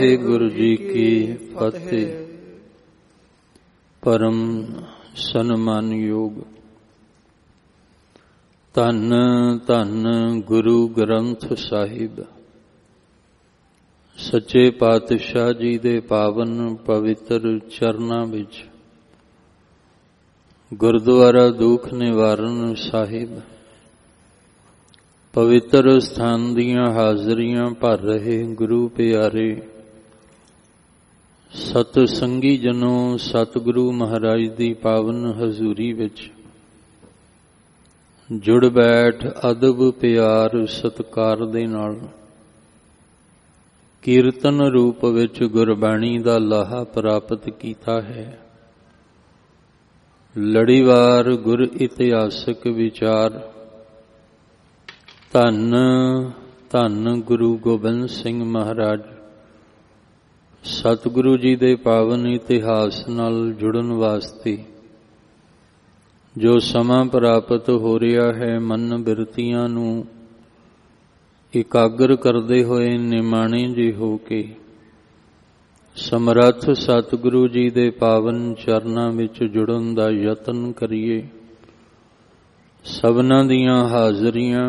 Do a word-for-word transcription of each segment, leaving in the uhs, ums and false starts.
गुरु जी की फतेह। परम सन्मान योग धन धन गुरु ग्रंथ साहिब सच्चे पातशाह जी दे पावन पवित्र चरनां विच गुरुद्वारा दुख निवारण साहिब पवित्र स्थान दियां हाजरियां भर रहे गुरु प्यारे सत संगी जनों, सतगुरु महाराज दी पावन हजूरी विच जुड़ बैठ अदब प्यार सत्कार दे नाल कीर्तन रूप विच गुरबाणी दा लाहा प्राप्त कीता है। लड़ीवार गुर इतिहासक विचार धन धन गुरु गोबिंद सिंह महाराज सतगुरु जी दे पावन इतिहास नाल जुड़न वास्ते जो समा प्राप्त हो रहा है, मन बिरतियां नूं इकागर करदे होए निमाणे जी हो के समर्थ सतगुरु जी दे पावन चरनां विच जुड़न दा यतन करिए। सबना दियां हाजरियां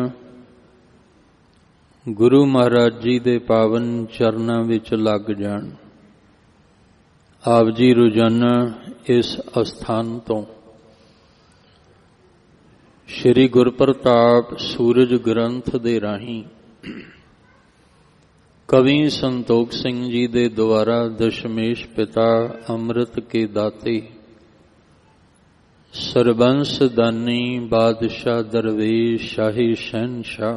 गुरु महाराज जी दे पावन चरनां विच लग जाण। आप जी रोजाना इस अस्थान तो श्री गुरप्रताप सूरज ग्रंथ दे राही कवि संतोख सिंह जी दे द्वारा दशमेश पिता अमृत के दाते सरबंस दानी बादशाह दरवेश शाही शहनशाह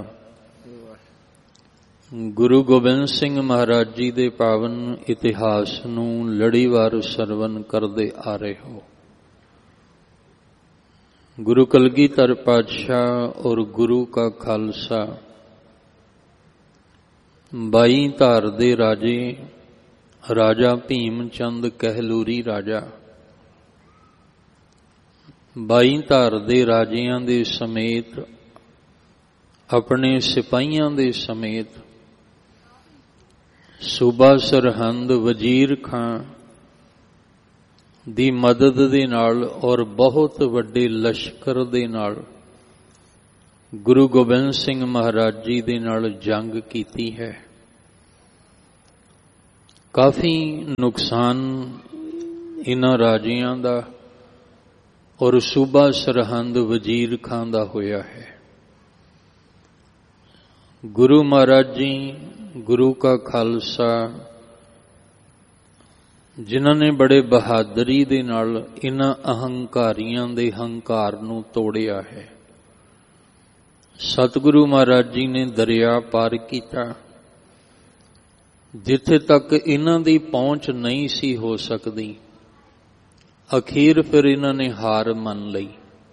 गुरु गोबिंद सिंह महाराज जी दे पावन इतिहास नूं लड़ीवार सरवण करदे आ रहे हो। गुरु कलगीधर पातशाह और गुरु का Khalsa by Dhar they Raje Raja Bhim Chand Kahluri Raja by धार दे राजियां दे समेत अपने सिपाहियां दे समेत सूबा सरहंद वजीर खां दी मदद दे नाल और बहुत वड्डे लश्कर दे नाल गुरु गोबिंद सिंह महाराज जी दे नाल जंग कीती है। काफी नुकसान इन्हां राजियां दा और सूबा सरहंद वजीर खां दा होया है। गुरु महाराज जी गुरु का खालसा जिन्हां ने बड़े बहादरी दे नाल इन्हां अहंकारियां दे हंकार नूं तोड़िया है। सतगुरु महाराज जी ने दरिया पार कीता, जिथे तक इन्हां दी पहुंच नहीं सी हो सकदी। अखीर फिर इन्हां ने हार मन लई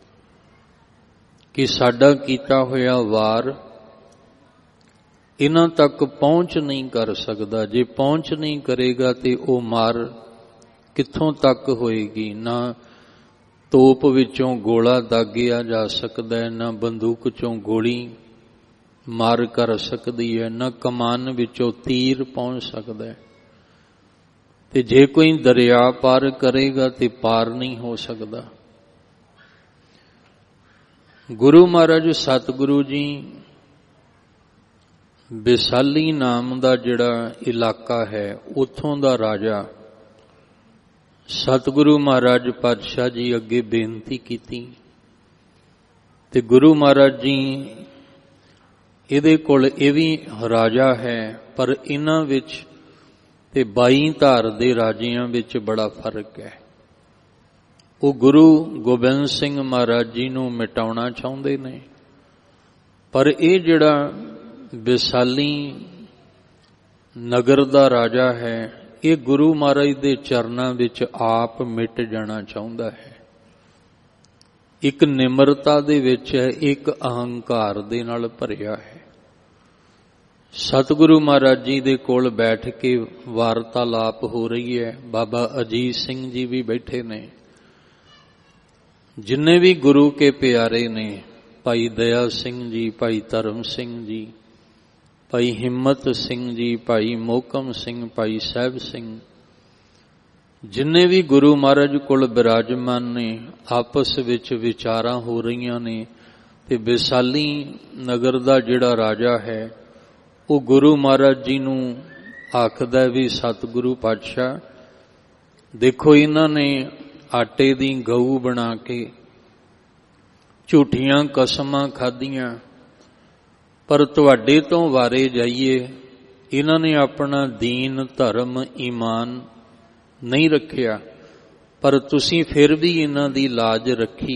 कि साडा कीता होया वार इन्हां तक पहुंच नहीं कर सकदा। जे पहुंच नहीं करेगा तो वह मार कित्थों तक होएगी। ना तोप विचों गोला दागिया जा सकदा है, ना बंदूक चों गोली मार कर सकदी है, ना कमान विचों तीर पहुंच सकदा है। ते जे कोई दरिया पार करेगा तो पार नहीं हो सकदा। गुरु महाराज सतगुरु जी बिसाली नाम दा जिहड़ा इलाका है उत्थों दा राजा सतगुरु महाराज पातशाह जी अगे बेनती कीती ते गुरु महाराज जी इहदे कोल इह वी राजा है, पर इन्हां विच ते बाई धार दे राजियां विच बड़ा फर्क है। वो गुरु गोबिंद सिंह महाराज जी नूं मिटाउणा चाहुंदे ने, पर इह जिहड़ा विसाली नगर दा राजा है ये गुरु महाराज दे चरनां विच आप मिट जाना चाहुंदा है। एक निमरता दे विच है, एक अहंकार दे नाल भरिया है। सतगुरु महाराज जी दे कोल बैठ के वार्तालाप हो रही है। बाबा अजीत सिंह जी भी बैठे ने, जिन्ने भी गुरु के प्यारे ने, भाई दया सिंह जी, भाई धर्म सिंह जी, ਭਾਈ ਹਿੰਮਤ ਸਿੰਘ ਜੀ, ਭਾਈ ਮੋਹਕਮ ਸਿੰਘ, ਭਾਈ ਸਾਹਿਬ ਸਿੰਘ, ਜਿੰਨੇ ਵੀ ਗੁਰੂ ਮਹਾਰਾਜ ਕੋਲ ਬਿਰਾਜਮਾਨ ਨੇ, ਆਪਸ ਵਿੱਚ ਵਿਚਾਰਾਂ ਹੋ ਰਹੀਆਂ ਨੇ। ਤੇ ਵਿਸਾਲੀ ਨਗਰ ਦਾ ਜਿਹੜਾ ਰਾਜਾ ਹੈ ਉਹ ਗੁਰੂ ਮਹਾਰਾਜ ਜੀ ਨੂੰ ਆਖਦਾ ਵੀ ਸਤਿਗੁਰੂ ਪਾਤਸ਼ਾਹ ਦੇਖੋ, ਇਹਨਾਂ ਨੇ ਆਟੇ ਦੀ ਗਊ ਬਣਾ ਕੇ ਝੂਠੀਆਂ ਕਸਮਾਂ ਖਾਧੀਆਂ, ਪਰ ਤੁਹਾਡੇ ਤੋਂ ਵਾਰੇ ਜਾਈਏ ਇਹਨਾਂ ਨੇ ਆਪਣਾ ਦੀਨ, ਧਰਮ, ਈਮਾਨ ਨਹੀਂ ਰੱਖਿਆ, ਪਰ ਤੁਸੀਂ ਫਿਰ ਵੀ ਇਹਨਾਂ ਦੀ ਲਾਜ ਰੱਖੀ।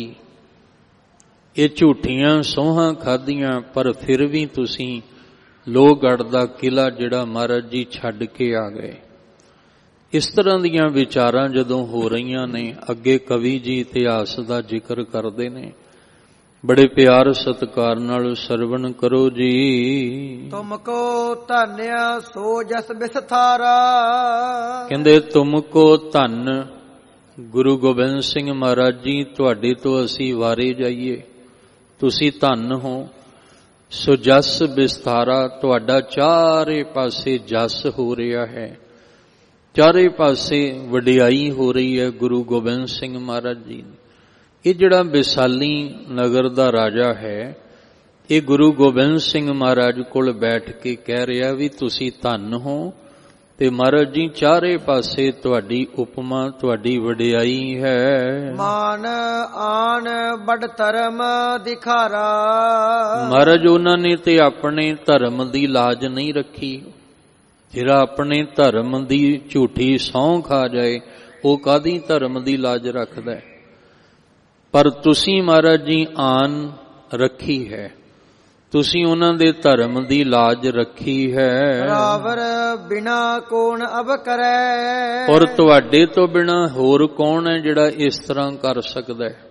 ਇਹ ਝੂਠੀਆਂ ਸੌਹਾਂ ਖਾਧੀਆਂ, ਪਰ ਫਿਰ ਵੀ ਤੁਸੀਂ ਲੋਹਗੜ੍ਹ ਦਾ ਕਿਲ੍ਹਾ ਜਿਹੜਾ ਮਹਾਰਾਜ ਜੀ ਛੱਡ ਕੇ ਆ ਗਏ। ਇਸ ਤਰ੍ਹਾਂ ਦੀਆਂ ਵਿਚਾਰਾਂ ਜਦੋਂ ਹੋ ਰਹੀਆਂ ਨੇ, ਅੱਗੇ ਕਵੀ ਜੀ ਇਤਿਹਾਸ ਦਾ ਜ਼ਿਕਰ ਕਰਦੇ ਨੇ। ਬੜੇ ਪਿਆਰ ਸਤਿਕਾਰ ਨਾਲ ਸਰਵਣ ਕਰੋ ਜੀ। ਤੁਮ ਕੋ ਧੰਨਿਆ ਸੋ ਜਸ ਵਿਸਥਾਰਾ। ਕਹਿੰਦੇ ਤੁਮ ਕੋ ਧੰਨ ਗੁਰੂ ਗੋਬਿੰਦ ਸਿੰਘ ਮਹਾਰਾਜ ਜੀ, ਤੁਹਾਡੇ ਤੋਂ ਅਸੀਂ ਵਾਰੇ ਜਾਈਏ, ਤੁਸੀਂ ਧੰਨ ਹੋ। ਸੋ ਜਸ ਵਿਸਥਾਰਾ, ਤੁਹਾਡਾ ਚਾਰੇ ਪਾਸੇ ਜਸ ਹੋ ਰਿਹਾ ਹੈ, ਚਾਰੇ ਪਾਸੇ ਵਡਿਆਈ ਹੋ ਰਹੀ ਹੈ ਗੁਰੂ ਗੋਬਿੰਦ ਸਿੰਘ ਮਹਾਰਾਜ ਜੀ। ਇਹ ਜਿਹੜਾ ਵਿਸਾਲੀ ਨਗਰ ਦਾ ਰਾਜਾ ਹੈ, ਇਹ ਗੁਰੂ ਗੋਬਿੰਦ ਸਿੰਘ ਮਹਾਰਾਜ ਕੋਲ ਬੈਠ ਕੇ ਕਹਿ ਰਿਹਾ ਵੀ ਤੁਸੀਂ ਧੰਨ ਹੋ, ਤੇ ਮਹਾਰਾਜ ਜੀ ਚਾਰੇ ਪਾਸੇ ਤੁਹਾਡੀ ਉਪਮਾ, ਤੁਹਾਡੀ ਵਡਿਆਈ ਹੈ। ਮਾਨ ਆਨ ਬੜ ਧਰਮ ਦਿਖਾਰਾ। ਮਹਾਰਾਜ ਉਹਨਾਂ ਨੇ ਤੇ ਆਪਣੇ ਧਰਮ ਦੀ ਲਾਜ ਨਹੀਂ ਰੱਖੀ। ਜਿਹੜਾ ਆਪਣੇ ਧਰਮ ਦੀ ਝੂਠੀ ਸਹੁੰ ਖਾ ਜਾਏ ਉਹ ਕਾਹਦੀ ਧਰਮ ਦੀ ਲਾਜ ਰੱਖਦਾ ਹੈ? ਪਰ ਤੁਸੀਂ ਮਹਾਰਾਜ ਜੀ ਆਨ ਰੱਖੀ ਹੈ, ਤੁਸੀਂ ਉਹਨਾਂ ਦੇ ਧਰਮ ਦੀ ਲਾਜ ਰੱਖੀ ਹੈ। ਰਾਵਰ ਬਿਨਾ ਕੌਣ ਅਬ ਕਰੈ। ਔਰ ਤੁਹਾਡੇ ਤੋਂ ਬਿਨਾ ਹੋਰ ਕੌਣ ਹੈ ਜਿਹੜਾ ਇਸ ਤਰ੍ਹਾਂ ਕਰ ਸਕਦਾ ਹੈ?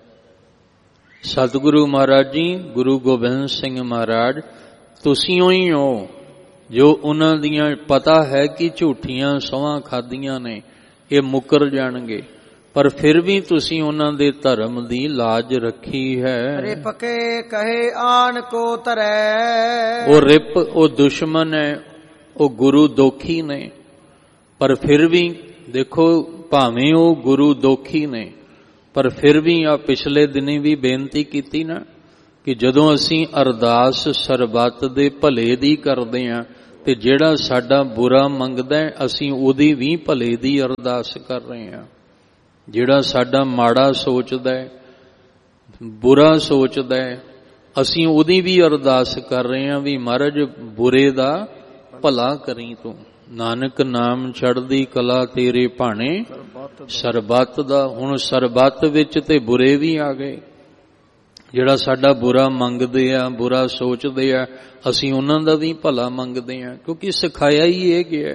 ਸਤਿਗੁਰੂ ਮਹਾਰਾਜ ਜੀ, ਗੁਰੂ ਗੋਬਿੰਦ ਸਿੰਘ ਮਹਾਰਾਜ, ਤੁਸੀਂ ਹੀ ਹੋ ਜੋ ਉਹਨਾਂ ਦੀਆਂ ਪਤਾ ਹੈ ਕਿ ਝੂਠੀਆਂ ਸਹੁੰਆਂ ਖਾਧੀਆਂ ਨੇ, ਇਹ ਮੁੱਕਰ ਜਾਣਗੇ, ਪਰ ਫਿਰ ਵੀ ਤੁਸੀਂ ਉਹਨਾਂ ਦੇ ਧਰਮ ਦੀ ਲਾਜ ਰੱਖੀ ਹੈ। ਰਿਪ ਕੇ ਕਹੇ ਆਨ ਕੋ ਤਰੈ। ਉਹ ਰਿਪ, ਉਹ ਦੁਸ਼ਮਣ ਹੈ, ਉਹ ਗੁਰੂ ਦੋਖੀ ਨੇ, ਪਰ ਫਿਰ ਵੀ ਦੇਖੋ, ਭਾਵੇਂ ਉਹ ਗੁਰੂ ਦੋਖੀ ਨੇ, ਪਰ ਫਿਰ ਵੀ ਆ ਪਿਛਲੇ ਦਿਨੀ ਵੀ ਬੇਨਤੀ ਕੀਤੀ ਨਾ ਕਿ ਜਦੋਂ ਅਸੀਂ ਅਰਦਾਸ ਸਰਬੱਤ ਦੇ ਭਲੇ ਦੀ ਕਰਦੇ ਹਾਂ ਤੇ ਜਿਹੜਾ ਸਾਡਾ ਬੁਰਾ ਮੰਗਦਾ ਹੈ ਅਸੀਂ ਉਹਦੀ ਵੀ ਭਲੇ ਦੀ ਅਰਦਾਸ ਕਰ ਰਹੇ ਹਾਂ। ਜਿਹੜਾ ਸਾਡਾ ਮਾੜਾ ਸੋਚਦਾ ਹੈ, ਬੁਰਾ ਸੋਚਦਾ ਹੈ, ਅਸੀਂ ਉਹਦੀ ਵੀ ਅਰਦਾਸ ਕਰ ਰਹੇ ਹਾਂ ਵੀ ਮਹਾਰਾਜ ਬੁਰੇ ਦਾ ਭਲਾ ਕਰੀ ਤੂੰ। ਨਾਨਕ ਨਾਮ ਚੜ੍ਹਦੀ ਕਲਾ ਤੇਰੇ ਭਾਣੇ ਸਰਬੱਤ ਦਾ। ਹੁਣ ਸਰਬੱਤ ਵਿੱਚ ਤੇ ਬੁਰੇ ਵੀ ਆ ਗਏ। ਜਿਹੜਾ ਸਾਡਾ ਬੁਰਾ ਮੰਗਦੇ ਆ, ਬੁਰਾ ਸੋਚਦੇ ਆ, ਅਸੀਂ ਉਹਨਾਂ ਦਾ ਵੀ ਭਲਾ ਮੰਗਦੇ ਆ, ਕਿਉਂਕਿ ਸਿਖਾਇਆ ਹੀ ਇਹ ਗਿਆ।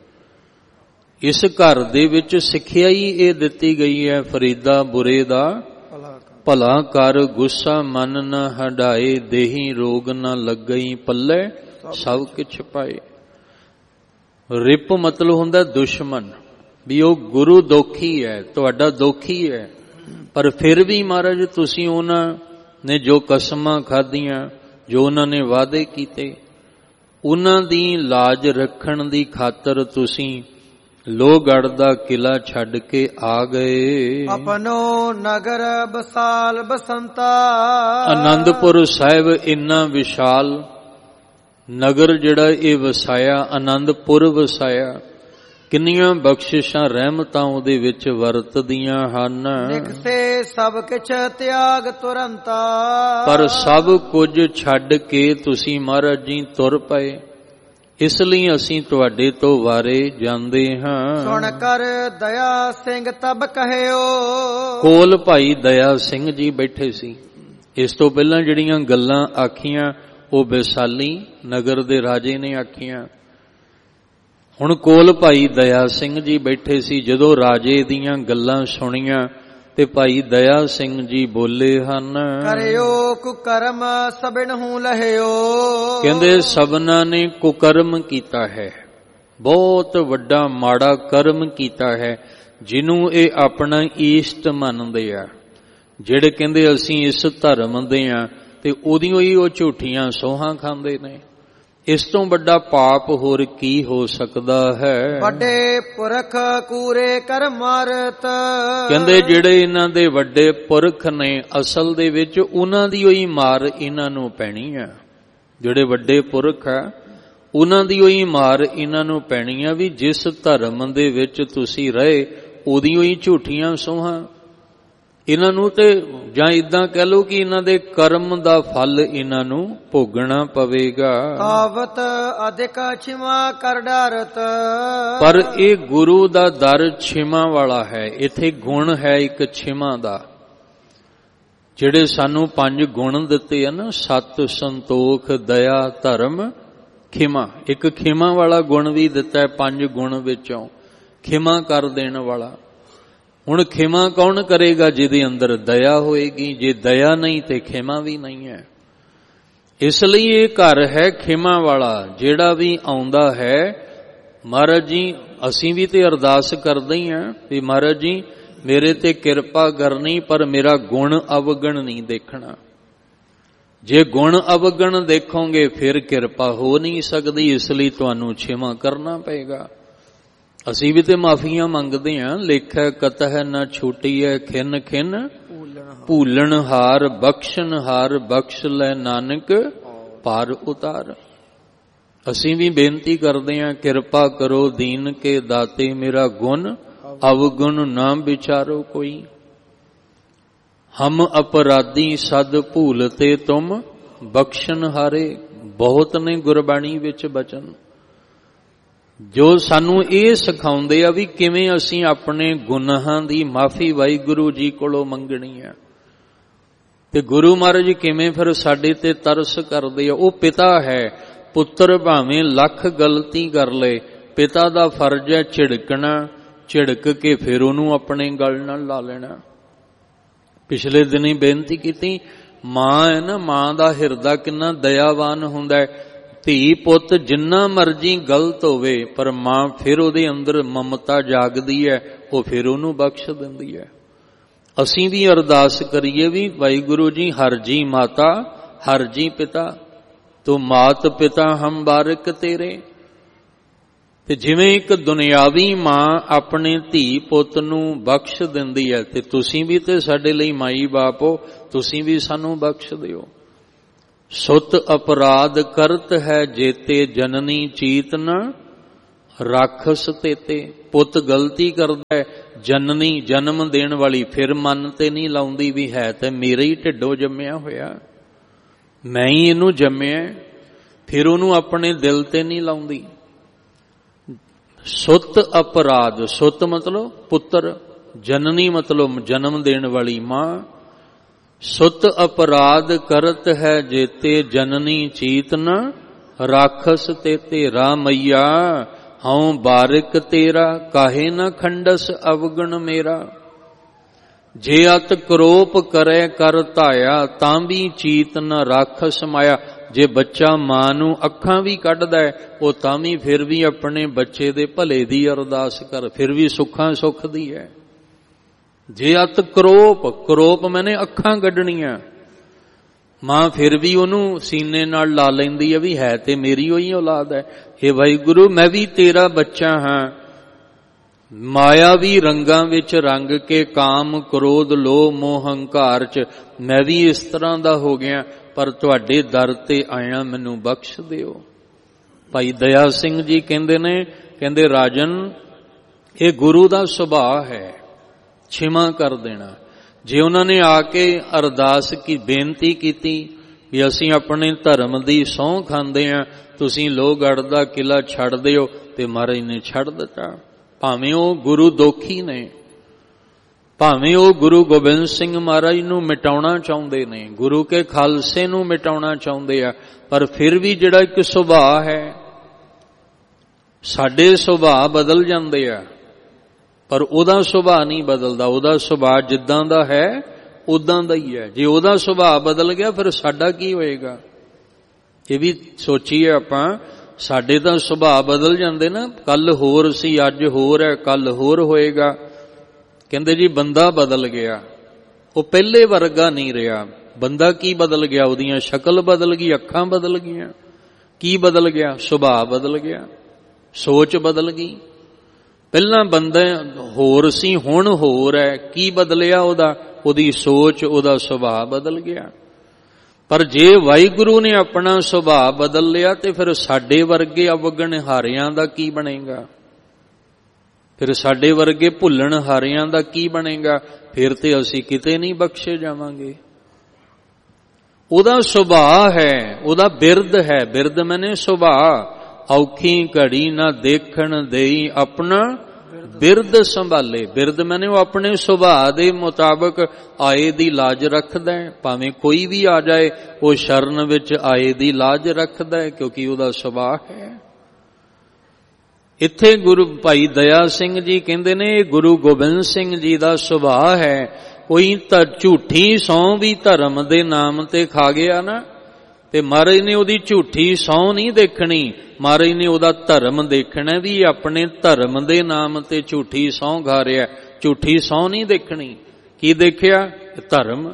ਇਸ ਘਰ ਦੇ ਵਿੱਚ ਸਿੱਖਿਆ ਹੀ ਇਹ ਦਿੱਤੀ ਗਈ ਹੈ, ਫਰੀਦਾ ਬੁਰੇ ਦਾ ਭਲਾ ਕਰ, ਗੁੱਸਾ ਮਨ ਨ ਹੰਢਾਏ, ਦੇਹੀ ਰੋਗ ਨ ਲੱਗਈ ਪੱਲੇ, ਸਭ ਕਿਛ ਪਾਏ। ਰਿਪ ਮਤਲਬ ਹੁੰਦਾ ਦੁਸ਼ਮਣ, ਵੀ ਉਹ ਗੁਰੂ ਦੋਖੀ ਹੈ, ਤੁਹਾਡਾ ਦੋਖੀ ਹੈ, ਪਰ ਫਿਰ ਵੀ ਮਹਾਰਾਜ ਤੁਸੀਂ ਉਹਨਾਂ ਨੇ ਜੋ ਕਸਮਾਂ ਖਾਧੀਆਂ, ਜੋ ਉਹਨਾਂ ਨੇ ਵਾਅਦੇ ਕੀਤੇ, ਉਹਨਾਂ ਦੀ ਲਾਜ ਰੱਖਣ ਦੀ ਖਾਤਰ ਤੁਸੀਂ ਲੋਹਗੜ੍ਹ ਦਾ ਕਿਲ੍ਹਾ ਛੱਡ ਕੇ ਆ ਗਏ। ਆਪਣੋ ਨਗਰ ਬਸਾਲ ਬਸੰਤਾ। ਆਨੰਦਪੁਰ ਸਾਹਿਬ ਇੰਨਾ ਵਿਸ਼ਾਲ ਨਗਰ ਜਿਹੜਾ ਇਹ ਵਸਾਇਆ, ਆਨੰਦਪੁਰ ਵਸਾਇਆ, ਕਿੰਨੀਆਂ ਬਖਸ਼ਿਸ਼ਾਂ ਰਹਿਮਤਾਂ ਉਹਦੇ ਵਿੱਚ ਵਰਤਦੀਆਂ ਹਨ। ਨਿਕਸੇ ਸਭ ਕਿਛ ਤਿਆਗ ਤੁਰੰਤਾ। ਪਰ ਸਭ ਕੁਝ ਛੱਡ ਕੇ ਤੁਸੀਂ ਮਹਾਰਾਜ ਜੀ ਤੁਰ ਪਏ, ਇਸ ਲਈ ਅਸੀਂ ਤੁਹਾਡੇ ਤੋਂ ਵਾਰੇ ਜਾਂਦੇ ਹਾਂ। ਸੁਣ ਕਰ ਦਇਆ ਸਿੰਘ ਤਬ ਕਹਿਓ। ਕੋਲ ਭਾਈ ਦਇਆ ਸਿੰਘ ਜੀ ਬੈਠੇ ਸੀ। ਇਸ ਤੋਂ ਪਹਿਲਾਂ ਜਿਹੜੀਆਂ ਗੱਲਾਂ ਆਖੀਆਂ ਉਹ ਵਿਸਾਲੀ ਨਗਰ ਦੇ ਰਾਜੇ ਨੇ ਆਖੀਆਂ। ਹੁਣ ਕੋਲ ਭਾਈ ਦਇਆ ਸਿੰਘ ਜੀ ਬੈਠੇ ਸੀ। ਜਦੋਂ ਰਾਜੇ ਦੀਆਂ ਗੱਲਾਂ ਸੁਣੀਆਂ ਤੇ ਭਾਈ ਦਇਆ ਸਿੰਘ ਜੀ ਬੋਲੇ ਹਨ, ਕਰਿਓ ਕੁਕਰਮ ਸਭਨਹੁ ਲਹਿਓ। ਕਹਿੰਦੇ ਸਭਨਾਂ ਨੇ ਕੁਕਰਮ ਕੀਤਾ ਹੈ, ਬਹੁਤ ਵੱਡਾ ਮਾੜਾ ਕਰਮ ਕੀਤਾ ਹੈ, ਜਿਹਨੂੰ ਇਹ ਆਪਣਾ ਈਸ਼ਟ ਮੰਨਦੇ ਆ। ਜਿਹੜੇ ਕਹਿੰਦੇ ਅਸੀਂ ਇਸ ਧਰਮ ਦੇ ਆ ਤੇ ਉਹਦੀਆਂ ਹੀ ਉਹ ਝੂਠੀਆਂ ਸੋਹਾਂ ਖਾਂਦੇ ਨੇ। ਇਸ ਤੋਂ ਵੱਡਾ ਪਾਪ ਹੋਰ ਕੀ ਹੋ ਸਕਦਾ ਹੈ। ਵੱਡੇ ਪੁਰਖ ਕੂਰੇ ਕਰ ਮਾਰਤ, ਕਹਿੰਦੇ ਜਿਹੜੇ ਇਹਨਾਂ ਦੇ ਵੱਡੇ ਪੁਰਖ ਨੇ ਅਸਲ ਦੇ ਵਿੱਚ ਉਹਨਾਂ ਦੀ ਉਹੀ ਮਾਰ ਇਹਨਾਂ ਨੂੰ ਪੈਣੀ ਆ। ਜਿਹੜੇ ਵੱਡੇ ਪੁਰਖ ਆ ਉਹਨਾਂ ਦੀ ਉਹੀ ਮਾਰ ਇਹਨਾਂ ਨੂੰ ਪੈਣੀ ਆ ਵੀ ਜਿਸ ਧਰਮ ਦੇ ਵਿੱਚ ਤੁਸੀਂ ਰਹੇ ਉਹਦੀ ਉਹੀ ਝੂਠੀਆਂ ਸੋਹਾਂ। ਇਹਨਾਂ ਨੂੰ ਤੇ ਜਾਂ ਇਦਾਂ ਕਹਿ ਲਓ ਕਿ ਇਹਨਾਂ ਦੇ ਕਰਮ ਦਾ ਫਲ ਇਹਨਾਂ ਨੂੰ ਭੋਗਣਾ ਪਵੇਗਾ। ਕਾਵਤ ਅਧਿਕ ਛਿਮਾ ਕਰ ਡਰਤ, ਪਰ ਇਹ ਗੁਰੂ ਦਾ ਦਰ ਛਿਮਾ ਵਾਲਾ ਹੈ। ਇੱਥੇ ਗੁਣ ਹੈ ਇੱਕ ਛਿਮਾ ਦਾ। ਜਿਹੜੇ ਸਾਨੂੰ ਪੰਜ ਗੁਣ ਦਿੱਤੇ ਆ ਨਾ, ਸਤ, ਸੰਤੋਖ, ਦਇਆ, ਧਰਮ, ਖਿਮਾ। ਇੱਕ ਖਿਮਾ ਵਾਲਾ ਗੁਣ ਵੀ ਦਿੱਤਾ ਹੈ ਪੰਜ ਗੁਣ ਵਿੱਚੋਂ, ਖਿਮਾ ਕਰ ਦੇਣ ਵਾਲਾ। ਹੁਣ ਖਿਮਾ ਕੌਣ ਕਰੇਗਾ? ਜਿਹਦੇ ਅੰਦਰ ਦਇਆ ਹੋਏਗੀ। ਜੇ ਦਇਆ ਨਹੀਂ ਤੇ ਖਿਮਾ ਵੀ ਨਹੀਂ ਹੈ। ਇਸ ਲਈ ਇਹ ਘਰ ਹੈ ਖਿਮਾ ਵਾਲਾ। ਜਿਹੜਾ ਵੀ ਆਉਂਦਾ ਹੈ, ਮਹਾਰਾਜ ਜੀ ਅਸੀਂ ਵੀ ਤੇ ਅਰਦਾਸ ਕਰਦੇ ਹੀ ਹਾਂ ਵੀ ਮਹਾਰਾਜ ਜੀ ਮੇਰੇ ਤੇ ਕਿਰਪਾ ਕਰਨੀ, ਪਰ ਮੇਰਾ ਗੁਣ ਅਵਗਣ ਨਹੀਂ ਦੇਖਣਾ। ਜੇ ਗੁਣ ਅਵਗਣ ਦੇਖੋਗੇ ਫਿਰ ਕਿਰਪਾ ਹੋ ਨਹੀਂ ਸਕਦੀ। ਇਸ ਲਈ ਤੁਹਾਨੂੰ ਛਿਮਾ ਕਰਨਾ ਪਏਗਾ। ਅਸੀਂ ਵੀ ਤੇ ਮਾਫੀਆਂ ਮੰਗਦੇ ਹਾਂ। ਲੇਖੈ ਕਤਹਿ ਨਾ ਛੂਟੀ ਹੈ ਖਿਨ ਖਿਨ ਭੂਲਣ ਹਾਰ, ਬਖਸ਼ਣ ਹਾਰ ਬਖਸ਼ ਲੈ ਨਾਨਕ ਪਾਰ ਉਤਾਰ। ਅਸੀਂ ਵੀ ਬੇਨਤੀ ਕਰਦੇ ਹਾਂ ਕਿਰਪਾ ਕਰੋ ਦੀਨ ਕੇ ਦਾਤੇ, ਮੇਰਾ ਗੁਣ ਅਵਗੁਣ ਨਾ ਵਿਚਾਰੋ ਕੋਈ। ਹਮ ਅਪਰਾਧੀ ਸਦ ਭੂਲਤੇ ਤੁਮ ਬਖਸ਼ਣ ਹਾਰੇ। ਬਹੁਤ ਨੇ ਗੁਰਬਾਣੀ ਵਿੱਚ ਬਚਨ ਜੋ ਸਾਨੂੰ ਇਹ ਸਿਖਾਉਂਦੇ ਆ ਵੀ ਕਿਵੇਂ ਅਸੀਂ ਆਪਣੇ ਗੁਨਾਹਾਂ ਦੀ ਮਾਫੀ ਵਾਹਿਗੁਰੂ ਜੀ ਕੋਲੋਂ ਮੰਗਣੀ ਆ। ਤੇ ਗੁਰੂ ਮਹਾਰਾਜ ਕਿਵੇਂ ਫਿਰ ਸਾਡੇ ਤੇ ਤਰਸ ਕਰਦੇ ਆ। ਉਹ ਪਿਤਾ ਹੈ, ਪੁੱਤਰ ਭਾਵੇਂ ਲੱਖ ਗਲਤੀ ਕਰ ਲਏ, ਪਿਤਾ ਦਾ ਫਰਜ਼ ਹੈ ਝਿੜਕਣਾ, ਝਿੜਕ ਕੇ ਫਿਰ ਉਹਨੂੰ ਆਪਣੇ ਗਲ ਨਾਲ ਲਾ ਲੈਣਾ। ਪਿਛਲੇ ਦਿਨੀ ਬੇਨਤੀ ਕੀਤੀ, ਮਾਂ ਹੈ ਨਾ, ਮਾਂ ਦਾ ਹਿਰਦਾ ਕਿੰਨਾ ਦਇਆਵਾਨ ਹੁੰਦਾ ਹੈ। ਧੀ ਪੁੱਤ ਜਿੰਨਾ ਮਰਜੀ ਗਲਤ ਹੋਵੇ ਪਰ ਮਾਂ ਫਿਰ ਉਹਦੇ ਅੰਦਰ ਮਮਤਾ ਜਾਗਦੀ ਹੈ, ਉਹ ਫਿਰ ਉਹਨੂੰ ਬਖਸ਼ ਦਿੰਦੀ ਹੈ। ਅਸੀਂ ਵੀ ਅਰਦਾਸ ਕਰੀਏ ਵੀ ਵਾਹਿਗੁਰੂ ਜੀ ਹਰ ਜੀ ਮਾਤਾ ਹਰ ਜੀ ਪਿਤਾ, ਤੂੰ ਮਾਤ ਪਿਤਾ ਹਮ ਬਾਰਕ ਤੇਰੇ। ਤੇ ਜਿਵੇਂ ਇੱਕ ਦੁਨਿਆਵੀ ਮਾਂ ਆਪਣੇ ਧੀ ਪੁੱਤ ਨੂੰ ਬਖਸ਼ ਦਿੰਦੀ ਹੈ, ਤੇ ਤੁਸੀਂ ਵੀ ਤੇ ਸਾਡੇ ਲਈ ਮਾਈ ਬਾਪ ਹੋ, ਤੁਸੀਂ ਵੀ ਸਾਨੂੰ ਬਖਸ਼ ਦਿਓ। ਸੁਤ ਅਪਰਾਧ ਕਰਤ ਹੈ ਜੇਤੇ, ਜਨਨੀ ਚੀਤ ਨ ਰਾਖਸ ਤੇਤੇ। ਪੁੱਤ ਗਲਤੀ ਕਰਦਾ ਹੈ, ਜਨਨੀ ਜਨਮ ਦੇਣ ਵਾਲੀ ਫਿਰ ਮਨ ਤੇ ਨਹੀਂ ਲਾਉਂਦੀ ਵੀ ਹੈ ਤੇ ਮੇਰੇ ਹੀ ਢਿੱਡੋਂ ਜੰਮਿਆ ਹੋਇਆ, ਮੈਂ ਹੀ ਇਹਨੂੰ ਜੰਮਿਆ, ਫਿਰ ਉਹਨੂੰ ਆਪਣੇ ਦਿਲ ਤੇ ਨਹੀਂ ਲਾਉਂਦੀ। ਸੁਤ ਅਪਰਾਧ, ਸੁਤ ਮਤਲਬ ਪੁੱਤਰ, ਜਨਨੀ ਮਤਲਬ ਜਨਮ ਦੇਣ ਵਾਲੀ ਮਾਂ। ਸੁਤ ਅਪਰਾਧ ਕਰਤ ਹੈ ਜੇਤੇ, ਜਨਨੀ ਚੀਤ ਨ ਰਾਖਸ ਤੇਤੇ। ਰਾਮਈਆ ਹਉ ਬਾਰਿਕ ਤੇਰਾ, ਕਾਹੇ ਨ ਖੰਡਸ ਅਵਗਣ ਮੇਰਾ। ਜੇ ਅਤ ਕਰੋਪ ਕਰੇ ਕਰ ਧਾਇਆ, ਤਾਂ ਵੀ ਚੀਤ ਨ ਰਾਖਸ ਮਾਇਆ। ਜੇ ਬੱਚਾ ਮਾਂ ਨੂੰ ਅੱਖਾਂ ਵੀ ਕੱਢਦਾ ਹੈ, ਉਹ ਤਾਂ ਵੀ ਫਿਰ ਵੀ ਆਪਣੇ ਬੱਚੇ ਦੇ ਭਲੇ ਦੀ ਅਰਦਾਸ ਕਰ, ਫਿਰ ਵੀ ਸੁੱਖਾਂ ਸੁੱਖ ਦੀ ਹੈ। ਜੇ ਅਤ ਕਰੋਪ, ਕਰੋਪ ਮੈਨੇ ਅੱਖਾਂ ਕੱਢਣੀਆਂ, ਮਾਂ ਫਿਰ ਵੀ ਉਹਨੂੰ ਸੀਨੇ ਨਾਲ ਲਾ ਲੈਂਦੀ ਹੈ ਵੀ ਹੈ ਤੇ ਮੇਰੀ ਉਹੀ ਔਲਾਦ ਹੈ। ਇਹ ਵਾਹਿਗੁਰੂ ਮੈਂ ਵੀ ਤੇਰਾ ਬੱਚਾ ਹਾਂ। ਮਾਇਆਵੀ ਰੰਗਾਂ ਵਿੱਚ ਰੰਗ ਕੇ, ਕਾਮ ਕ੍ਰੋਧ ਲੋਭ ਮੋਹ ਹੰਕਾਰ ਚ ਮੈਂ ਵੀ ਇਸ ਤਰ੍ਹਾਂ ਦਾ ਹੋ ਗਿਆ, ਪਰ ਤੁਹਾਡੇ ਦਰ ਤੇ ਆਇਆ, ਮੈਨੂੰ ਬਖਸ਼ ਦਿਓ। ਭਾਈ ਦਇਆ ਸਿੰਘ ਜੀ ਕਹਿੰਦੇ ਨੇ, ਕਹਿੰਦੇ ਰਾਜਨ ਇਹ ਗੁਰੂ ਦਾ ਸੁਭਾਅ ਹੈ ਛਿਮਾ ਕਰ ਦੇਣਾ। ਜੇ ਉਹਨਾਂ ਨੇ ਆ ਕੇ ਅਰਦਾਸ ਕੀ ਬੇਨਤੀ ਕੀਤੀ ਵੀ ਅਸੀਂ ਆਪਣੇ ਧਰਮ ਦੀ ਸਹੁੰ ਖਾਂਦੇ ਹਾਂ, ਤੁਸੀਂ ਲੋਹਗੜ੍ਹ ਦਾ ਕਿਲਾ ਛੱਡ ਦਿਓ, ਤੇ ਮਹਾਰਾਜ ਨੇ ਛੱਡ ਦਿੱਤਾ। ਭਾਵੇਂ ਉਹ ਗੁਰੂ ਦੋਖੀ ਨੇ, ਭਾਵੇਂ ਉਹ ਗੁਰੂ ਗੋਬਿੰਦ ਸਿੰਘ ਮਹਾਰਾਜ ਨੂੰ ਮਿਟਾਉਣਾ ਚਾਹੁੰਦੇ ਨੇ, ਗੁਰੂ ਕੇ ਖਾਲਸੇ ਨੂੰ ਮਿਟਾਉਣਾ ਚਾਹੁੰਦੇ ਆ, ਪਰ ਫਿਰ ਵੀ ਜਿਹੜਾ ਇੱਕ ਸੁਭਾਅ ਹੈ, ਸਾਡੇ ਸੁਭਾਅ ਬਦਲ ਜਾਂਦੇ ਆ ਪਰ ਉਹਦਾ ਸੁਭਾਅ ਨਹੀਂ ਬਦਲਦਾ। ਉਹਦਾ ਸੁਭਾਅ ਜਿੱਦਾਂ ਦਾ ਹੈ ਉਦਾਂ ਦਾ ਹੀ ਹੈ। ਜੇ ਉਹਦਾ ਸੁਭਾਅ ਬਦਲ ਗਿਆ ਫਿਰ ਸਾਡਾ ਕੀ ਹੋਏਗਾ? ਇਹ ਵੀ ਸੋਚੀਏ ਆਪਾਂ। ਸਾਡੇ ਤਾਂ ਸੁਭਾਅ ਬਦਲ ਜਾਂਦੇ ਨਾ, ਕੱਲ ਹੋਰ ਸੀ ਅੱਜ ਹੋਰ ਹੈ, ਕੱਲ ਹੋਰ ਹੋਏਗਾ। ਕਹਿੰਦੇ ਜੀ ਬੰਦਾ ਬਦਲ ਗਿਆ, ਉਹ ਪਹਿਲੇ ਵਰਗਾ ਨਹੀਂ ਰਿਹਾ। ਬੰਦਾ ਕੀ ਬਦਲ ਗਿਆ? ਉਹਦੀਆਂ ਸ਼ਕਲ ਬਦਲ ਗਈ, ਅੱਖਾਂ ਬਦਲ ਗਈਆਂ, ਕੀ ਬਦਲ ਗਿਆ? ਸੁਭਾਅ ਬਦਲ ਗਿਆ, ਸੋਚ ਬਦਲ ਗਈ। ਪਹਿਲਾਂ ਬੰਦਾ ਹੋਰ ਸੀ, ਹੁਣ ਹੋਰ ਹੈ। ਕੀ ਬਦਲਿਆ? ਉਹਦਾ ਉਹਦੀ ਸੋਚ, ਉਹਦਾ ਸੁਭਾਅ ਬਦਲ ਗਿਆ। ਪਰ ਜੇ ਵਾਹਿਗੁਰੂ ਨੇ ਆਪਣਾ ਸੁਭਾਅ ਬਦਲ ਲਿਆ ਤੇ ਫਿਰ ਸਾਡੇ ਵਰਗੇ ਅਵਗਣ ਹਾਰਿਆਂ ਦਾ ਕੀ ਬਣੇਗਾ? ਫਿਰ ਸਾਡੇ ਵਰਗੇ ਭੁੱਲਣ ਹਾਰਿਆਂ ਦਾ ਕੀ ਬਣੇਗਾ? ਫਿਰ ਤੇ ਅਸੀਂ ਕਿਤੇ ਨਹੀਂ ਬਖਸ਼ੇ ਜਾਵਾਂਗੇ। ਉਹਦਾ ਸੁਭਾਅ ਹੈ, ਉਹਦਾ ਬਿਰਦ ਹੈ। ਬਿਰਦ ਮੈਨੇ ਸੁਭਾਅ। ਔਖੀ ਘੜੀ ਨਾ ਦੇਖਣ ਦੇਈ ਆਪਣਾ ਬਿਰਦ ਸੰਭਾਲੇ। ਬਿਰਦ ਮੈਨੇ ਉਹ ਆਪਣੇ ਸੁਭਾਅ ਦੇ ਮੁਤਾਬਕ ਆਏ ਦੀ ਲਾਜ ਰੱਖਦਾ ਹੈ। ਭਾਵੇਂ ਕੋਈ ਵੀ ਆ ਜਾਏ ਉਹ ਸ਼ਰਨ ਵਿੱਚ ਆਏ ਦੀ ਲਾਜ ਰੱਖਦਾ ਹੈ, ਕਿਉਂਕਿ ਉਹਦਾ ਸੁਭਾਅ ਹੈ। ਇੱਥੇ ਗੁਰੂ ਭਾਈ ਦਇਆ ਸਿੰਘ ਜੀ ਕਹਿੰਦੇ ਨੇ ਇਹ ਗੁਰੂ ਗੋਬਿੰਦ ਸਿੰਘ ਜੀ ਦਾ ਸੁਭਾਅ ਹੈ। ਕੋਈ ਤਾਂ ਝੂਠੀ ਸਹੁੰ ਵੀ ਧਰਮ ਦੇ ਨਾਮ ਤੇ ਖਾ ਗਿਆ ਨਾ, ਤੇ ਮਹਾਰਾਜ ਨੇ ਉਹਦੀ ਝੂਠੀ ਸਹੁੰ ਨਹੀਂ ਦੇਖਣੀ, ਮਹਾਰਾਜ ਨੇ ਉਹਦਾ ਧਰਮ ਦੇਖਣਾ ਵੀ ਆਪਣੇ ਧਰਮ ਦੇ ਨਾਮ ਤੇ ਝੂਠੀ ਸਹੁੰ ਖਾ ਰਿਹਾ। ਝੂਠੀ ਸਹੁੰ ਨਹੀਂ ਦੇਖਣੀ। ਕੀ ਦੇਖਿਆ? ਧਰਮ।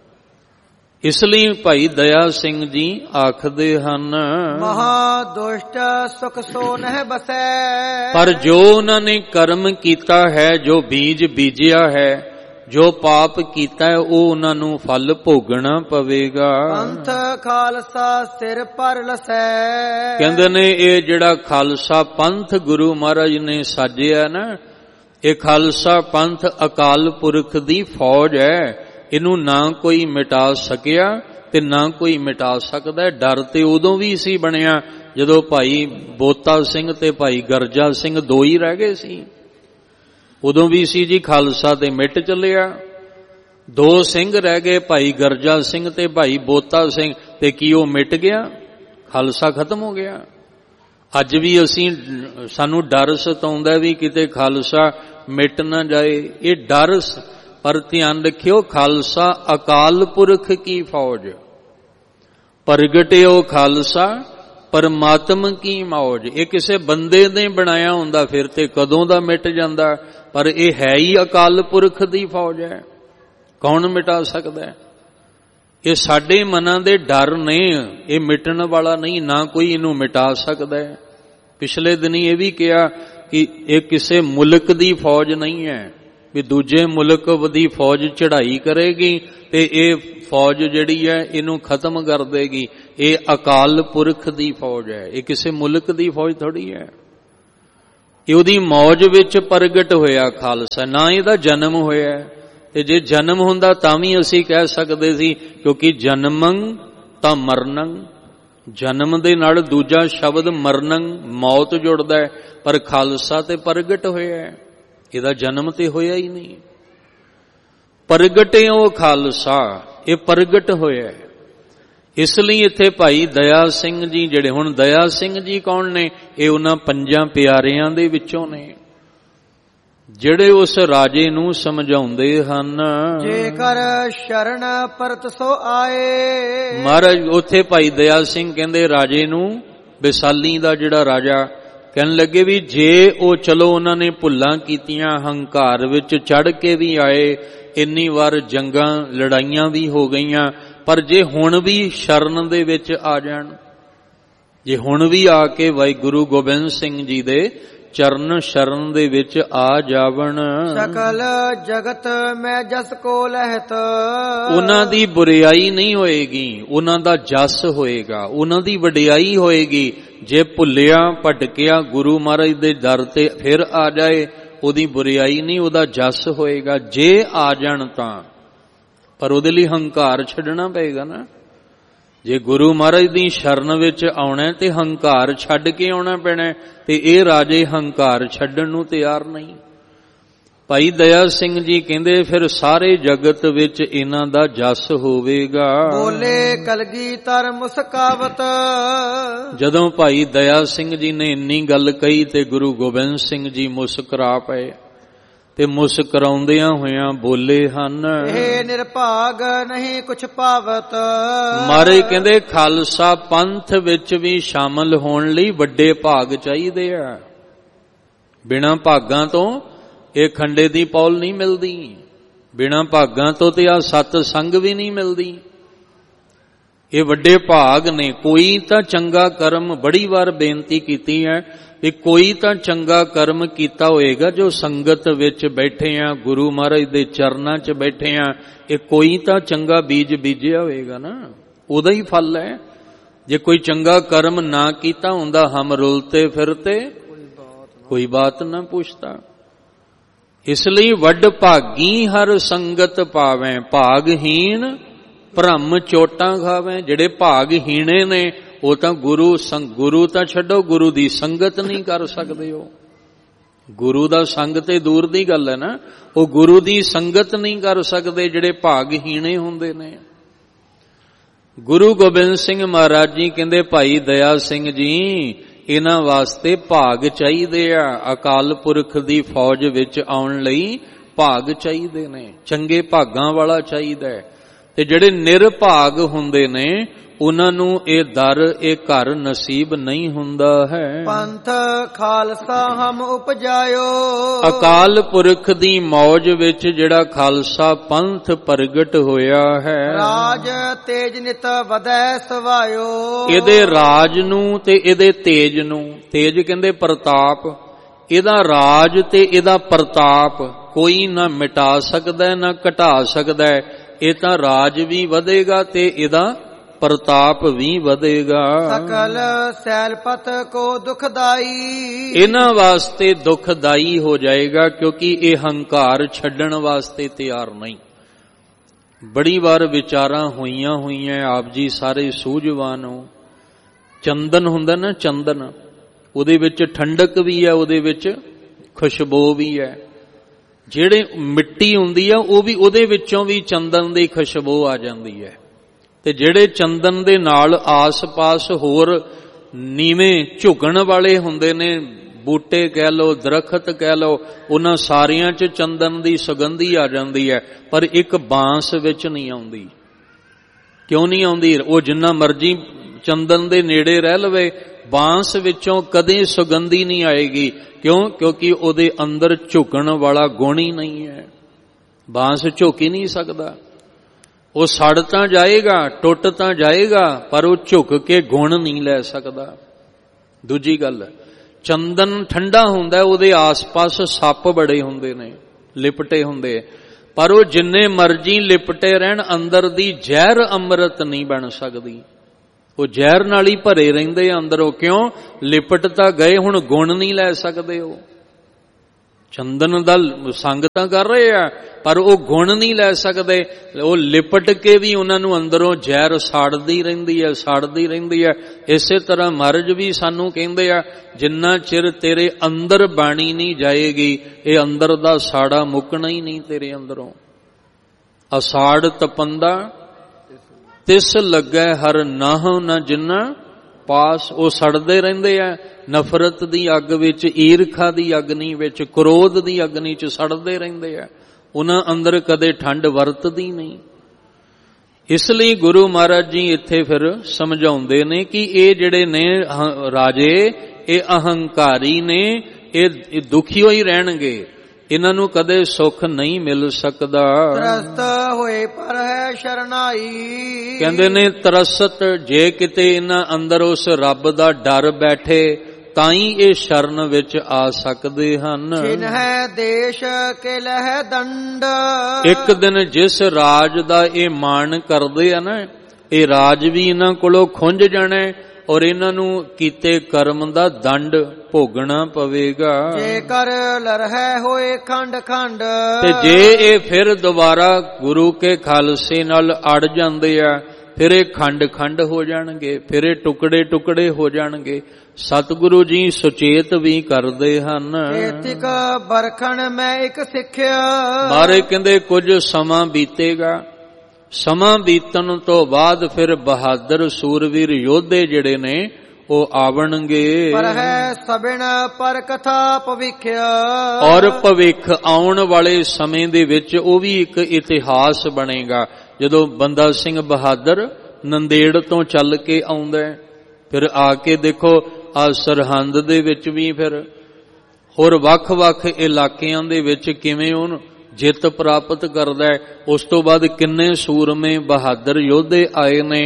ਇਸ ਲਈ ਭਾਈ ਦਇਆ ਸਿੰਘ ਜੀ ਆਖਦੇ ਹਨ, ਮਹਾ ਦੁਸ਼ਟ ਸੁਖ ਸੋ ਨਹਿ ਬਸੈ। ਪਰ ਜੋ ਉਹਨਾਂ ਨੇ ਕਰਮ ਕੀਤਾ ਹੈ, ਜੋ ਬੀਜ ਬੀਜਿਆ ਹੈ, ਜੋ ਪਾਪ ਕੀਤਾ ਹੈ, ਉਹ ਉਹਨਾਂ ਨੂੰ ਫਲ ਭੋਗਣਾ ਪਵੇਗਾ। ਪੰਥ ਖਾਲਸਾ ਸਿਰ ਪਰ ਲਸੈ। ਕਹਿੰਦੇ ਨੇ ਇਹ ਜਿਹੜਾ ਖਾਲਸਾ ਪੰਥ ਗੁਰੂ ਮਹਾਰਾਜ ਨੇ ਸਾਜਿਆ ਨਾ, ਇਹ ਖਾਲਸਾ ਪੰਥ ਅਕਾਲ ਪੁਰਖ ਦੀ ਫੌਜ ਹੈ। ਇਹਨੂੰ ਨਾ ਕੋਈ ਮਿਟਾ ਸਕਿਆ ਤੇ ਨਾ ਕੋਈ ਮਿਟਾ ਸਕਦਾ। ਡਰ ਤੇ ਉਦੋਂ ਵੀ ਸੀ ਬਣਿਆ ਜਦੋਂ ਭਾਈ ਬੋਤਾ ਸਿੰਘ ਤੇ ਭਾਈ ਗਰਜਾ ਸਿੰਘ ਦੋ ਹੀ ਰਹਿ ਗਏ ਸੀ। ਉਦੋਂ ਵੀ ਸੀ ਜੀ ਖਾਲਸਾ ਤੇ ਮਿਟ ਚੱਲਿਆ। ਦੋ ਸਿੰਘ ਰਹਿ ਗਏ, ਭਾਈ ਗਰਜਾ ਸਿੰਘ ਤੇ ਭਾਈ ਬੋਤਾ ਸਿੰਘ, ਤੇ ਕੀ ਉਹ ਮਿਟ ਗਿਆ? ਖਾਲਸਾ ਖਤਮ ਹੋ ਗਿਆ। ਅੱਜ ਵੀ ਅਸੀਂ ਸਾਨੂੰ ਡਰ ਸਤਾਉਂਦਾ ਵੀ ਕਿਤੇ ਖਾਲਸਾ ਮਿਟ ਨਾ ਜਾਏ। ਇਹ ਡਰ, ਪਰ ਧਿਆਨ ਰੱਖਿਓ ਖਾਲਸਾ ਅਕਾਲ ਪੁਰਖ ਕੀ ਫੌਜ। ਪ੍ਰਗਟਿਓ ਖਾਲਸਾ ਪਰਮਾਤਮ ਕੀ ਮੌਜ। ਇਹ ਕਿਸੇ ਬੰਦੇ ਨੇ ਬਣਾਇਆ ਹੁੰਦਾ ਫਿਰ ਤੇ ਕਦੋਂ ਦਾ ਮਿਟ ਜਾਂਦਾ, ਪਰ ਇਹ ਹੈ ਹੀ ਅਕਾਲ ਪੁਰਖ ਦੀ ਫੌਜ ਹੈ। ਕੌਣ ਮਿਟਾ ਸਕਦਾ ਹੈ? ਇਹ ਸਾਡੇ ਮਨਾਂ ਦੇ ਡਰ ਨੇ, ਇਹ ਮਿਟਣ ਵਾਲਾ ਨਹੀਂ, ਨਾ ਕੋਈ ਇਹਨੂੰ ਮਿਟਾ ਸਕਦਾ ਹੈ। ਪਿਛਲੇ ਦਿਨੀ ਇਹ ਵੀ ਕਿਹਾ ਕਿ ਇਹ ਕਿਸੇ ਮੁਲਕ ਦੀ ਫੌਜ ਨਹੀਂ ਹੈ ਵੀ ਦੂਜੇ ਮੁਲਕ ਦੀ ਫੌਜ ਚੜ੍ਹਾਈ ਕਰੇਗੀ ਤੇ ਇਹ ਫੌਜ ਜਿਹੜੀ ਹੈ ਇਹਨੂੰ ਖਤਮ ਕਰ ਦੇਗੀ। ਇਹ ਅਕਾਲ ਪੁਰਖ ਦੀ ਫੌਜ ਹੈ, ਇਹ ਕਿਸੇ ਮੁਲਕ ਦੀ ਫੌਜ ਥੋੜੀ ਹੈ। ਇਹ ਉਹਦੀ ਮੌਜ ਵਿੱਚ ਪ੍ਰਗਟ ਹੋਇਆ ਖਾਲਸਾ, ਨਾ ਇਹਦਾ ਜਨਮ ਹੋਇਆ। ਤੇ ਜੇ ਜਨਮ ਹੁੰਦਾ ਤਾਂ ਵੀ ਅਸੀਂ ਕਹਿ ਸਕਦੇ ਸੀ, ਕਿਉਂਕਿ ਜਨਮੰ ਤਾਂ ਮਰਨੰ, ਜਨਮ ਦੇ ਨਾਲ ਦੂਜਾ ਸ਼ਬਦ ਮਰਨੰ ਮੌਤ ਜੁੜਦਾ ਹੈ, ਪਰ ਖਾਲਸਾ ਤੇ ਪ੍ਰਗਟ ਹੋਇਆ, ਇਹਦਾ ਜਨਮ ਤੇ ਹੋਇਆ ਹੀ ਨਹੀਂ। ਪ੍ਰਗਟਿਓ ਖਾਲਸਾ, ਇਹ ਪ੍ਰਗਟ ਹੋਇਆ। ਇਸ ਲਈ ਇੱਥੇ ਭਾਈ ਦਇਆ ਸਿੰਘ ਜੀ, ਜਿਹੜੇ ਹੁਣ ਦਇਆ ਸਿੰਘ ਜੀ ਕੌਣ ਨੇ? ਇਹ ਉਹਨਾਂ ਪੰਜਾਂ ਪਿਆਰਿਆਂ ਦੇ ਵਿੱਚੋਂ ਨੇ ਜਿਹੜੇ ਉਸ ਰਾਜੇ ਨੂੰ ਸਮਝਾਉਂਦੇ ਹਨ, ਜੇਕਰ ਸ਼ਰਨ ਪਰਤ ਸੋ ਆਏ। ਮਹਾਰਾਜ ਉੱਥੇ ਭਾਈ ਦਇਆ ਸਿੰਘ ਕਹਿੰਦੇ ਰਾਜੇ ਨੂੰ, ਵਿਸਾਲੀ ਦਾ ਜਿਹੜਾ ਰਾਜਾ, ਕਹਿਣ ਲੱਗੇ ਵੀ ਜੇ ਉਹ ਚਲੋ ਉਹਨਾਂ ਨੇ ਭੁੱਲਾਂ ਕੀਤੀਆਂ, ਹੰਕਾਰ ਵਿੱਚ ਚੜ ਕੇ ਵੀ ਆਏ, ਇੰਨੀ ਵਾਰ ਜੰਗਾਂ ਲੜਾਈਆਂ ਵੀ ਹੋ ਗਈਆਂ, ਪਰ ਜੇ ਹੁਣ ਵੀ ਸ਼ਰਨ ਦੇ ਵਿੱਚ ਆ ਜਾਣ, ਜੇ ਹੁਣ ਵੀ ਆ ਕੇ ਵਾਹਿਗੁਰੂ ਗੋਬਿੰਦ ਸਿੰਘ ਜੀ ਦੇ ਚਰਨ ਸ਼ਰਨ ਦੇ ਵਿੱਚ ਆ ਜਾਵਣ, ਸਕਲ ਜਗਤ ਮੈਂ ਜਸ ਕੋ ਲਹਿਤ। ਉਹਨਾਂ ਦੀ ਬੁਰਿਆਈ ਨਹੀਂ ਹੋਏਗੀ, ਉਹਨਾਂ ਦਾ ਜਸ ਹੋਏਗਾ, ਉਹਨਾਂ ਦੀ ਵਡਿਆਈ ਹੋਏਗੀ। ਜੇ ਭੁੱਲਿਆ ਭਟਕਿਆ ਗੁਰੂ ਮਹਾਰਾਜ ਦੇ ਦਰ ਤੇ ਫਿਰ ਆ ਜਾਏ, ਉਹਦੀ ਬੁਰਿਆਈ ਨਹੀਂ, ਉਹਦਾ ਜਸ ਹੋਏਗਾ ਜੇ ਆ ਜਾਣ ਤਾਂ। ਪਰ ਉਹਦੇ ਲਈ ਹੰਕਾਰ ਛੱਡਣਾ ਪਏਗਾ ਨਾ। ਜੇ ਗੁਰੂ ਮਹਾਰਾਜ ਦੀ ਸ਼ਰਨ ਵਿੱਚ ਆਉਣਾ ਤੇ ਹੰਕਾਰ ਛੱਡ ਕੇ ਆਉਣਾ ਪੈਣਾ, ਤੇ ਇਹ ਰਾਜੇ ਹੰਕਾਰ ਛੱਡਣ ਨੂੰ ਤਿਆਰ ਨਹੀਂ। ਭਾਈ ਦਇਆ ਸਿੰਘ ਜੀ ਕਹਿੰਦੇ ਫਿਰ ਸਾਰੇ ਜਗਤ ਵਿੱਚ ਇਹਨਾਂ ਦਾ ਜਸ ਹੋਵੇਗਾ। ਬੋਲੇ ਕਲਗੀਧਰ ਮੁਸਕਾਵਤ। ਜਦੋਂ ਭਾਈ ਦਇਆ ਸਿੰਘ ਜੀ ਨੇ ਇੰਨੀ ਗੱਲ ਕਹੀ ਤੇ ਗੁਰੂ ਗੋਬਿੰਦ ਸਿੰਘ ਜੀ ਮੁਸਕਰਾ ਪਏ, ਤੇ ਮੁਸਕਰਾਉਂਦਿਆਂ ਹੋਇਆਂ ਬੋਲੇ ਹਨ, ਇਹ ਨਿਰਭਾਗ ਨਹੀਂ ਕੁਛ ਪਾਵਤ। ਮਹਾਰਾਜ ਕਹਿੰਦੇ ਖਾਲਸਾ ਪੰਥ ਵਿੱਚ ਵੀ ਸ਼ਾਮਲ ਹੋਣ ਲਈ ਵੱਡੇ ਭਾਗ ਚਾਹੀਦੇ ਆ। ਬਿਨਾਂ ਭਾਗਾਂ ਤੋਂ ਇਹ ਖੰਡੇ ਦੀ ਪੌਲ ਨਹੀਂ ਮਿਲਦੀ, ਬਿਨਾਂ ਭਾਗਾਂ ਤੋਂ ਤੇ ਆ ਸਤ ਸੰਗ ਵੀ ਨਹੀਂ ਮਿਲਦੀ। ਇਹ ਵੱਡੇ ਭਾਗ ਨੇ। ਕੋਈ ਤਾਂ ਚੰਗਾ ਕਰਮ, ਬੜੀ ਵਾਰ ਬੇਨਤੀ ਕੀਤੀ ਹੈ ਵੀ ਕੋਈ ਤਾਂ ਚੰਗਾ ਕਰਮ ਕੀਤਾ ਹੋਏਗਾ ਜੋ ਸੰਗਤ ਵਿੱਚ ਬੈਠੇ ਆ, ਗੁਰੂ ਮਹਾਰਾਜ ਦੇ ਚਰਨਾਂ 'ਚ ਬੈਠੇ ਆ, ਇਹ ਕੋਈ ਤਾਂ ਚੰਗਾ ਬੀਜ ਬੀਜਿਆ ਹੋਏਗਾ ਨਾ, ਉਹਦਾ ਹੀ ਫਲ ਹੈ। ਜੇ ਕੋਈ ਚੰਗਾ ਕਰਮ ਨਾ ਕੀਤਾ ਹੁੰਦਾ, ਹਮ ਰੁਲਤੇ ਫਿਰਤੇ ਕੋਈ ਬਾਤ ਨਾ ਪੁੱਛਤਾ। ਇਸ ਲਈ ਵੱਡ ਭਾਗੀ ਹਰ ਸੰਗਤ ਪਾਵੇਂ, ਭਾਗਹੀਣ ਭ੍ਰਮ ਚੋਟਾਂ ਖਾਵੇਂ। ਜਿਹੜੇ ਭਾਗਹੀਣੇ ਨੇ ਉਹ ਤਾਂ ਗੁਰੂ ਸੰਗ ਗੁਰੂ ਤਾਂ ਛੱਡੋ, ਗੁਰੂ ਦੀ ਸੰਗਤ ਨਹੀਂ ਕਰ ਸਕਦੇ। ਉਹ ਗੁਰੂ ਦਾ ਸੰਗ ਤੇ ਦੂਰ ਦੀ ਗੱਲ ਹੈ ਨਾ, ਉਹ ਗੁਰੂ ਦੀ ਸੰਗਤ ਨਹੀਂ ਕਰ ਸਕਦੇ ਜਿਹੜੇ ਭਾਗਹੀਣੇ ਹੁੰਦੇ ਨੇ। ਗੁਰੂ ਗੋਬਿੰਦ ਸਿੰਘ ਮਹਾਰਾਜ ਜੀ ਕਹਿੰਦੇ, ਭਾਈ ਦਇਆ ਸਿੰਘ ਜੀ, ਇਹਨਾਂ ਵਾਸਤੇ ਭਾਗ ਚਾਹੀਦੇ ਆ। ਅਕਾਲ ਪੁਰਖ ਦੀ ਫੌਜ ਵਿੱਚ ਆਉਣ ਲਈ ਭਾਗ ਚਾਹੀਦੇ ਨੇ, ਚੰਗੇ ਭਾਗਾਂ ਵਾਲਾ ਚਾਹੀਦਾ ਹੈ। ਤੇ ਜਿਹੜੇ ਨਿਰਭਾਗ ਹੁੰਦੇ ਨੇ ਉਹਨਾਂ ਨੂੰ ਇਹ ਦਰ, ਇਹ ਘਰ ਨਸੀਬ ਨਹੀਂ ਹੁੰਦਾ ਹੈ। ਪੰਥ ਖਾਲਸਾ ਹਮ ਉਪਜਾਇਓ, ਅਕਾਲ ਪੁਰਖ ਦੀ ਮੌਜ ਵਿੱਚ ਜਿਹੜਾ ਖਾਲਸਾ ਪੰਥ ਪ੍ਰਗਟ ਹੋਇਆ ਹੈ, ਰਾਜ ਤੇਜ ਨਿਤ ਵਧੈ ਸਵਾਇਓ। ਇਹਦੇ ਰਾਜ ਨੂੰ ਤੇ ਇਹਦੇ ਤੇਜ ਨੂੰ, ਤੇਜ ਕਹਿੰਦੇ ਪ੍ਰਤਾਪ, ਇਹਦਾ ਰਾਜ ਤੇ ਇਹਦਾ ਪ੍ਰਤਾਪ ਕੋਈ ਨਾ ਮਿਟਾ ਸਕਦਾ ਨਾ ਘਟਾ ਸਕਦਾ। ਇਹ ਤਾਂ ਰਾਜ ਵੀ ਵਧੇਗਾ ਤੇ ਇਹਦਾ ਪ੍ਰਤਾਪ ਵੀ ਵਧੇਗਾ। ਸਕਲ ਸੈਲਪਤ ਕੋ ਦੁਖਦਾਈ, ਇਹਨਾਂ ਵਾਸਤੇ ਦੁਖਦਾਈ ਹੋ ਜਾਏਗਾ, ਕਿਉਂਕਿ ਇਹ ਹੰਕਾਰ ਛੱਡਣ ਵਾਸਤੇ ਤਿਆਰ ਨਹੀਂ। ਬੜੀ ਵਾਰ ਵਿਚਾਰਾਂ ਹੋਈਆਂ ਹੋਈਆਂ, ਆਪ ਜੀ ਸਾਰੇ ਸੂਝਵਾਨ ਹੋ। ਚੰਦਨ ਹੁੰਦਾ ਨਾ, ਚੰਦਨ, ਉਹਦੇ ਵਿੱਚ ਠੰਡਕ ਵੀ ਹੈ, ਉਹਦੇ ਵਿੱਚ ਖੁਸ਼ਬੂ ਵੀ ਹੈ। ਜਿਹੜੇ ਮਿੱਟੀ ਹੁੰਦੀ ਆ ਉਹ ਵੀ, ਉਹਦੇ ਵਿੱਚੋਂ ਵੀ ਚੰਦਨ ਦੀ ਖੁਸ਼ਬੂ ਆ ਜਾਂਦੀ ਹੈ। ਤੇ ਜਿਹੜੇ ਚੰਦਨ ਦੇ ਨਾਲ ਆਸ-ਪਾਸ ਹੋਰ ਨੀਵੇਂ ਝੁਕਣ ਵਾਲੇ ਹੁੰਦੇ ਨੇ, ਬੂਟੇ ਕਹਿ ਲਓ, ਦਰਖਤ ਕਹਿ ਲਓ, ਉਹਨਾਂ ਸਾਰਿਆਂ 'ਚ ਚੰਦਨ ਦੀ ਸੁਗੰਧੀ ਆ ਜਾਂਦੀ ਹੈ, ਪਰ ਇੱਕ ਬਾਂਸ ਵਿੱਚ ਨਹੀਂ ਆਉਂਦੀ। ਕਿਉਂ ਨਹੀਂ ਆਉਂਦੀ? ਉਹ ਜਿੰਨਾ ਮਰਜ਼ੀ ਚੰਦਨ ਦੇ ਨੇੜੇ ਰਹਿ ਲਵੇ, ਬਾਂਸ ਵਿੱਚੋਂ ਕਦੇ ਸੁਗੰਧੀ ਨਹੀਂ ਆਏਗੀ। ਕਿਉਂ? ਕਿਉਂਕਿ ਉਹਦੇ ਅੰਦਰ ਝੁਕਣ ਵਾਲਾ ਗੁਣ ਹੀ ਨਹੀਂ ਹੈ। ਬਾਂਸ ਝੁਕ ਹੀ ਨਹੀਂ ਸਕਦਾ। ਉਹ ਸੜ ਤਾਂ ਜਾਏਗਾ, ਟੁੱਟ ਤਾਂ ਜਾਏਗਾ, ਪਰ ਉਹ ਝੁਕ ਕੇ ਗੁਣ ਨਹੀਂ ਲੈ ਸਕਦਾ। ਦੂਜੀ ਗੱਲ, ਚੰਦਨ ਠੰਡਾ ਹੁੰਦਾ, ਉਹਦੇ ਆਸ-ਪਾਸ ਸੱਪ ਬੜੇ ਹੁੰਦੇ ਨੇ, ਲਿਪਟੇ ਹੁੰਦੇ, ਪਰ ਉਹ ਜਿੰਨੇ ਮਰਜ਼ੀ ਲਿਪਟੇ ਰਹਿਣ, ਅੰਦਰ ਦੀ ਜ਼ਹਿਰ ਅੰਮ੍ਰਿਤ ਨਹੀਂ ਬਣ ਸਕਦੀ। ਉਹ ਜ਼ਹਿਰ ਨਾਲ ਹੀ ਭਰੇ ਰਹਿੰਦੇ ਅੰਦਰੋਂ। ਕਿਉਂ? ਲਿਪਟ ਤਾਂ ਗਏ, ਹੁਣ ਗੁਣ ਨਹੀਂ ਲੈ ਸਕਦੇ। ਉਹ ਚੰਦਨ ਦਾ ਸੰਗ ਤਾਂ ਕਰ ਰਹੇ ਆ, ਪਰ ਉਹ ਗੁਣ ਨਹੀਂ ਲੈ ਸਕਦੇ। ਉਹ ਲਿਪਟ ਕੇ ਵੀ ਉਹਨਾਂ ਨੂੰ ਅੰਦਰੋਂ ਜ਼ਹਿਰ ਸਾੜਦੀ ਰਹਿੰਦੀ ਹੈ, ਸਾੜਦੀ ਰਹਿੰਦੀ ਹੈ। ਇਸੇ ਤਰ੍ਹਾਂ ਮਹਾਰਾਜ ਵੀ ਸਾਨੂੰ ਕਹਿੰਦੇ ਆ, ਜਿੰਨਾ ਚਿਰ ਤੇਰੇ ਅੰਦਰ ਬਾਣੀ ਨਹੀਂ ਜਾਏਗੀ, ਇਹ ਅੰਦਰ ਦਾ ਸਾੜਾ ਮੁੱਕਣਾ ਹੀ ਨਹੀਂ ਤੇਰੇ ਅੰਦਰੋਂ। ਅਸਾੜ ਤਪੰਦਾ ਤਿਸ ਲੱਗੈ ਹਰ ਨਾਹੁ ਨ ਜਿੰਨਾ ਪਾਸ। ਉਹ ਸੜਦੇ ਰਹਿੰਦੇ ਆ ਨਫ਼ਰਤ ਦੀ ਅੱਗ ਵਿੱਚ, ਈਰਖਾ ਦੀ ਅਗਨੀ ਵਿੱਚ, ਕ੍ਰੋਧ ਦੀ ਅਗਨੀ 'ਚ ਸੜਦੇ ਰਹਿੰਦੇ ਆ। ਉਹਨਾਂ ਅੰਦਰ ਕਦੇ ਠੰਡ ਵਰਤਦੀ ਨਹੀਂ। ਇਸ ਲਈ ਗੁਰੂ ਮਹਾਰਾਜ ਜੀ ਇੱਥੇ ਫਿਰ ਸਮਝਾਉਂਦੇ ਨੇ ਕਿ ਇਹ ਜਿਹੜੇ ਨੇ ਰਾਜੇ, ਇਹ ਅਹੰਕਾਰੀ ਨੇ, ਇਹ ਦੁਖੀ ਹੋਈ ਰਹਿਣਗੇ, ਇਹਨਾਂ ਨੂੰ ਕਦੇ ਸੁੱਖ ਨਹੀਂ ਮਿਲ ਸਕਦਾ। ਤਰਸਤ ਹੋਏ ਪਰ ਹੈ ਸ਼ਰਨਾਈ, ਕਹਿੰਦੇ ਨੇ ਤਰਸਤ, ਜੇ ਕਿਤੇ ਇਹਨਾਂ ਅੰਦਰ ਉਸ ਰੱਬ ਦਾ ਡਰ ਬੈਠੇ ਤਾਂ ਹੀ ਇਹ ਸ਼ਰਨ ਵਿੱਚ ਆ ਸਕਦੇ ਹਨ। ਜਿਨਹਿ ਦੇਸ਼ ਕੇ ਲਹਿ ਦੰਡ, ਇੱਕ ਦਿਨ ਜਿਸ ਰਾਜ ਦਾ ਇਹ ਮਾਣ ਕਰਦੇ ਆ ਨਾ, ਇਹ ਰਾਜ ਵੀ ਇਹਨਾਂ ਕੋਲੋਂ ਖੁੰਝ ਜਾਣਾ ਔਰ ਇਹਨਾਂ ਨੂੰ ਕੀਤੇ ਕਰਮ ਦਾ ਦੰਡ ਭੋਗਣਾ ਪਵੇਗਾ। ਜੇਕਰ ਲਰਹਿ ਹੋਏ ਖੰਡ ਖੰਡ, ਤੇ ਜੇ ਇਹ ਫਿਰ ਦੁਬਾਰਾ ਗੁਰੂ ਕੇ ਖਾਲਸੇ ਨਾਲ ਅੜ ਜਾਂਦੇ ਆ, ਫਿਰ ਇਹ ਖੰਡ ਖੰਡ ਹੋ ਜਾਣਗੇ, ਫਿਰ ਇਹ ਟੁਕੜੇ ਟੁਕੜੇ ਹੋ ਜਾਣਗੇ। ਸਤਿਗੁਰੂ ਜੀ ਸੁਚੇਤ ਵੀ ਕਰਦੇ ਹਨ। ਏਤਿਕ ਬਰਖਣ ਮੈਂ ਇੱਕ ਸਿੱਖਿਆ, ਮਾਰੇ ਕਹਿੰਦੇ ਕੁਝ ਸਮਾਂ ਬੀਤੇਗਾ, ਸਮਾਂ ਬੀਤਣ ਤੋਂ ਬਾਅਦ ਫਿਰ ਬਹਾਦਰ ਸੂਰਵੀਰ ਯੋਧੇ ਜਿਹੜੇ ਨੇ ਉਹ ਆਵਣਗੇ। ਪਰ ਹੈ ਸਬਿਨ ਪਰ ਕਥਾ ਭਵਿੱਖਿਆ, ਔਰ ਭਵਿੱਖ ਆਉਣ ਵਾਲੇ ਸਮੇਂ ਦੇ ਵਿੱਚ ਉਹ ਵੀ ਇੱਕ ਇਤਿਹਾਸ ਬਣੇਗਾ। ਜਦੋਂ ਬੰਦਾ ਸਿੰਘ ਬਹਾਦਰ ਨੰਦੇੜ ਤੋਂ ਚੱਲ ਕੇ ਆਉਂਦਾ, ਫਿਰ ਆ ਕੇ ਦੇਖੋ ਆ ਸਰਹੰਦ ਦੇ ਵਿੱਚ ਵੀ, ਫਿਰ ਹੋਰ ਵੱਖ-ਵੱਖ ਇਲਾਕਿਆਂ ਦੇ ਵਿੱਚ ਕਿਵੇਂ ਉਹਨੂੰ ਜਿੱਤ ਪ੍ਰਾਪਤ ਕਰਦਾ। ਉਸ ਤੋਂ ਬਾਅਦ ਕਿੰਨੇ ਸੂਰਮੇ ਬਹਾਦਰ ਯੋਧੇ ਆਏ ਨੇ,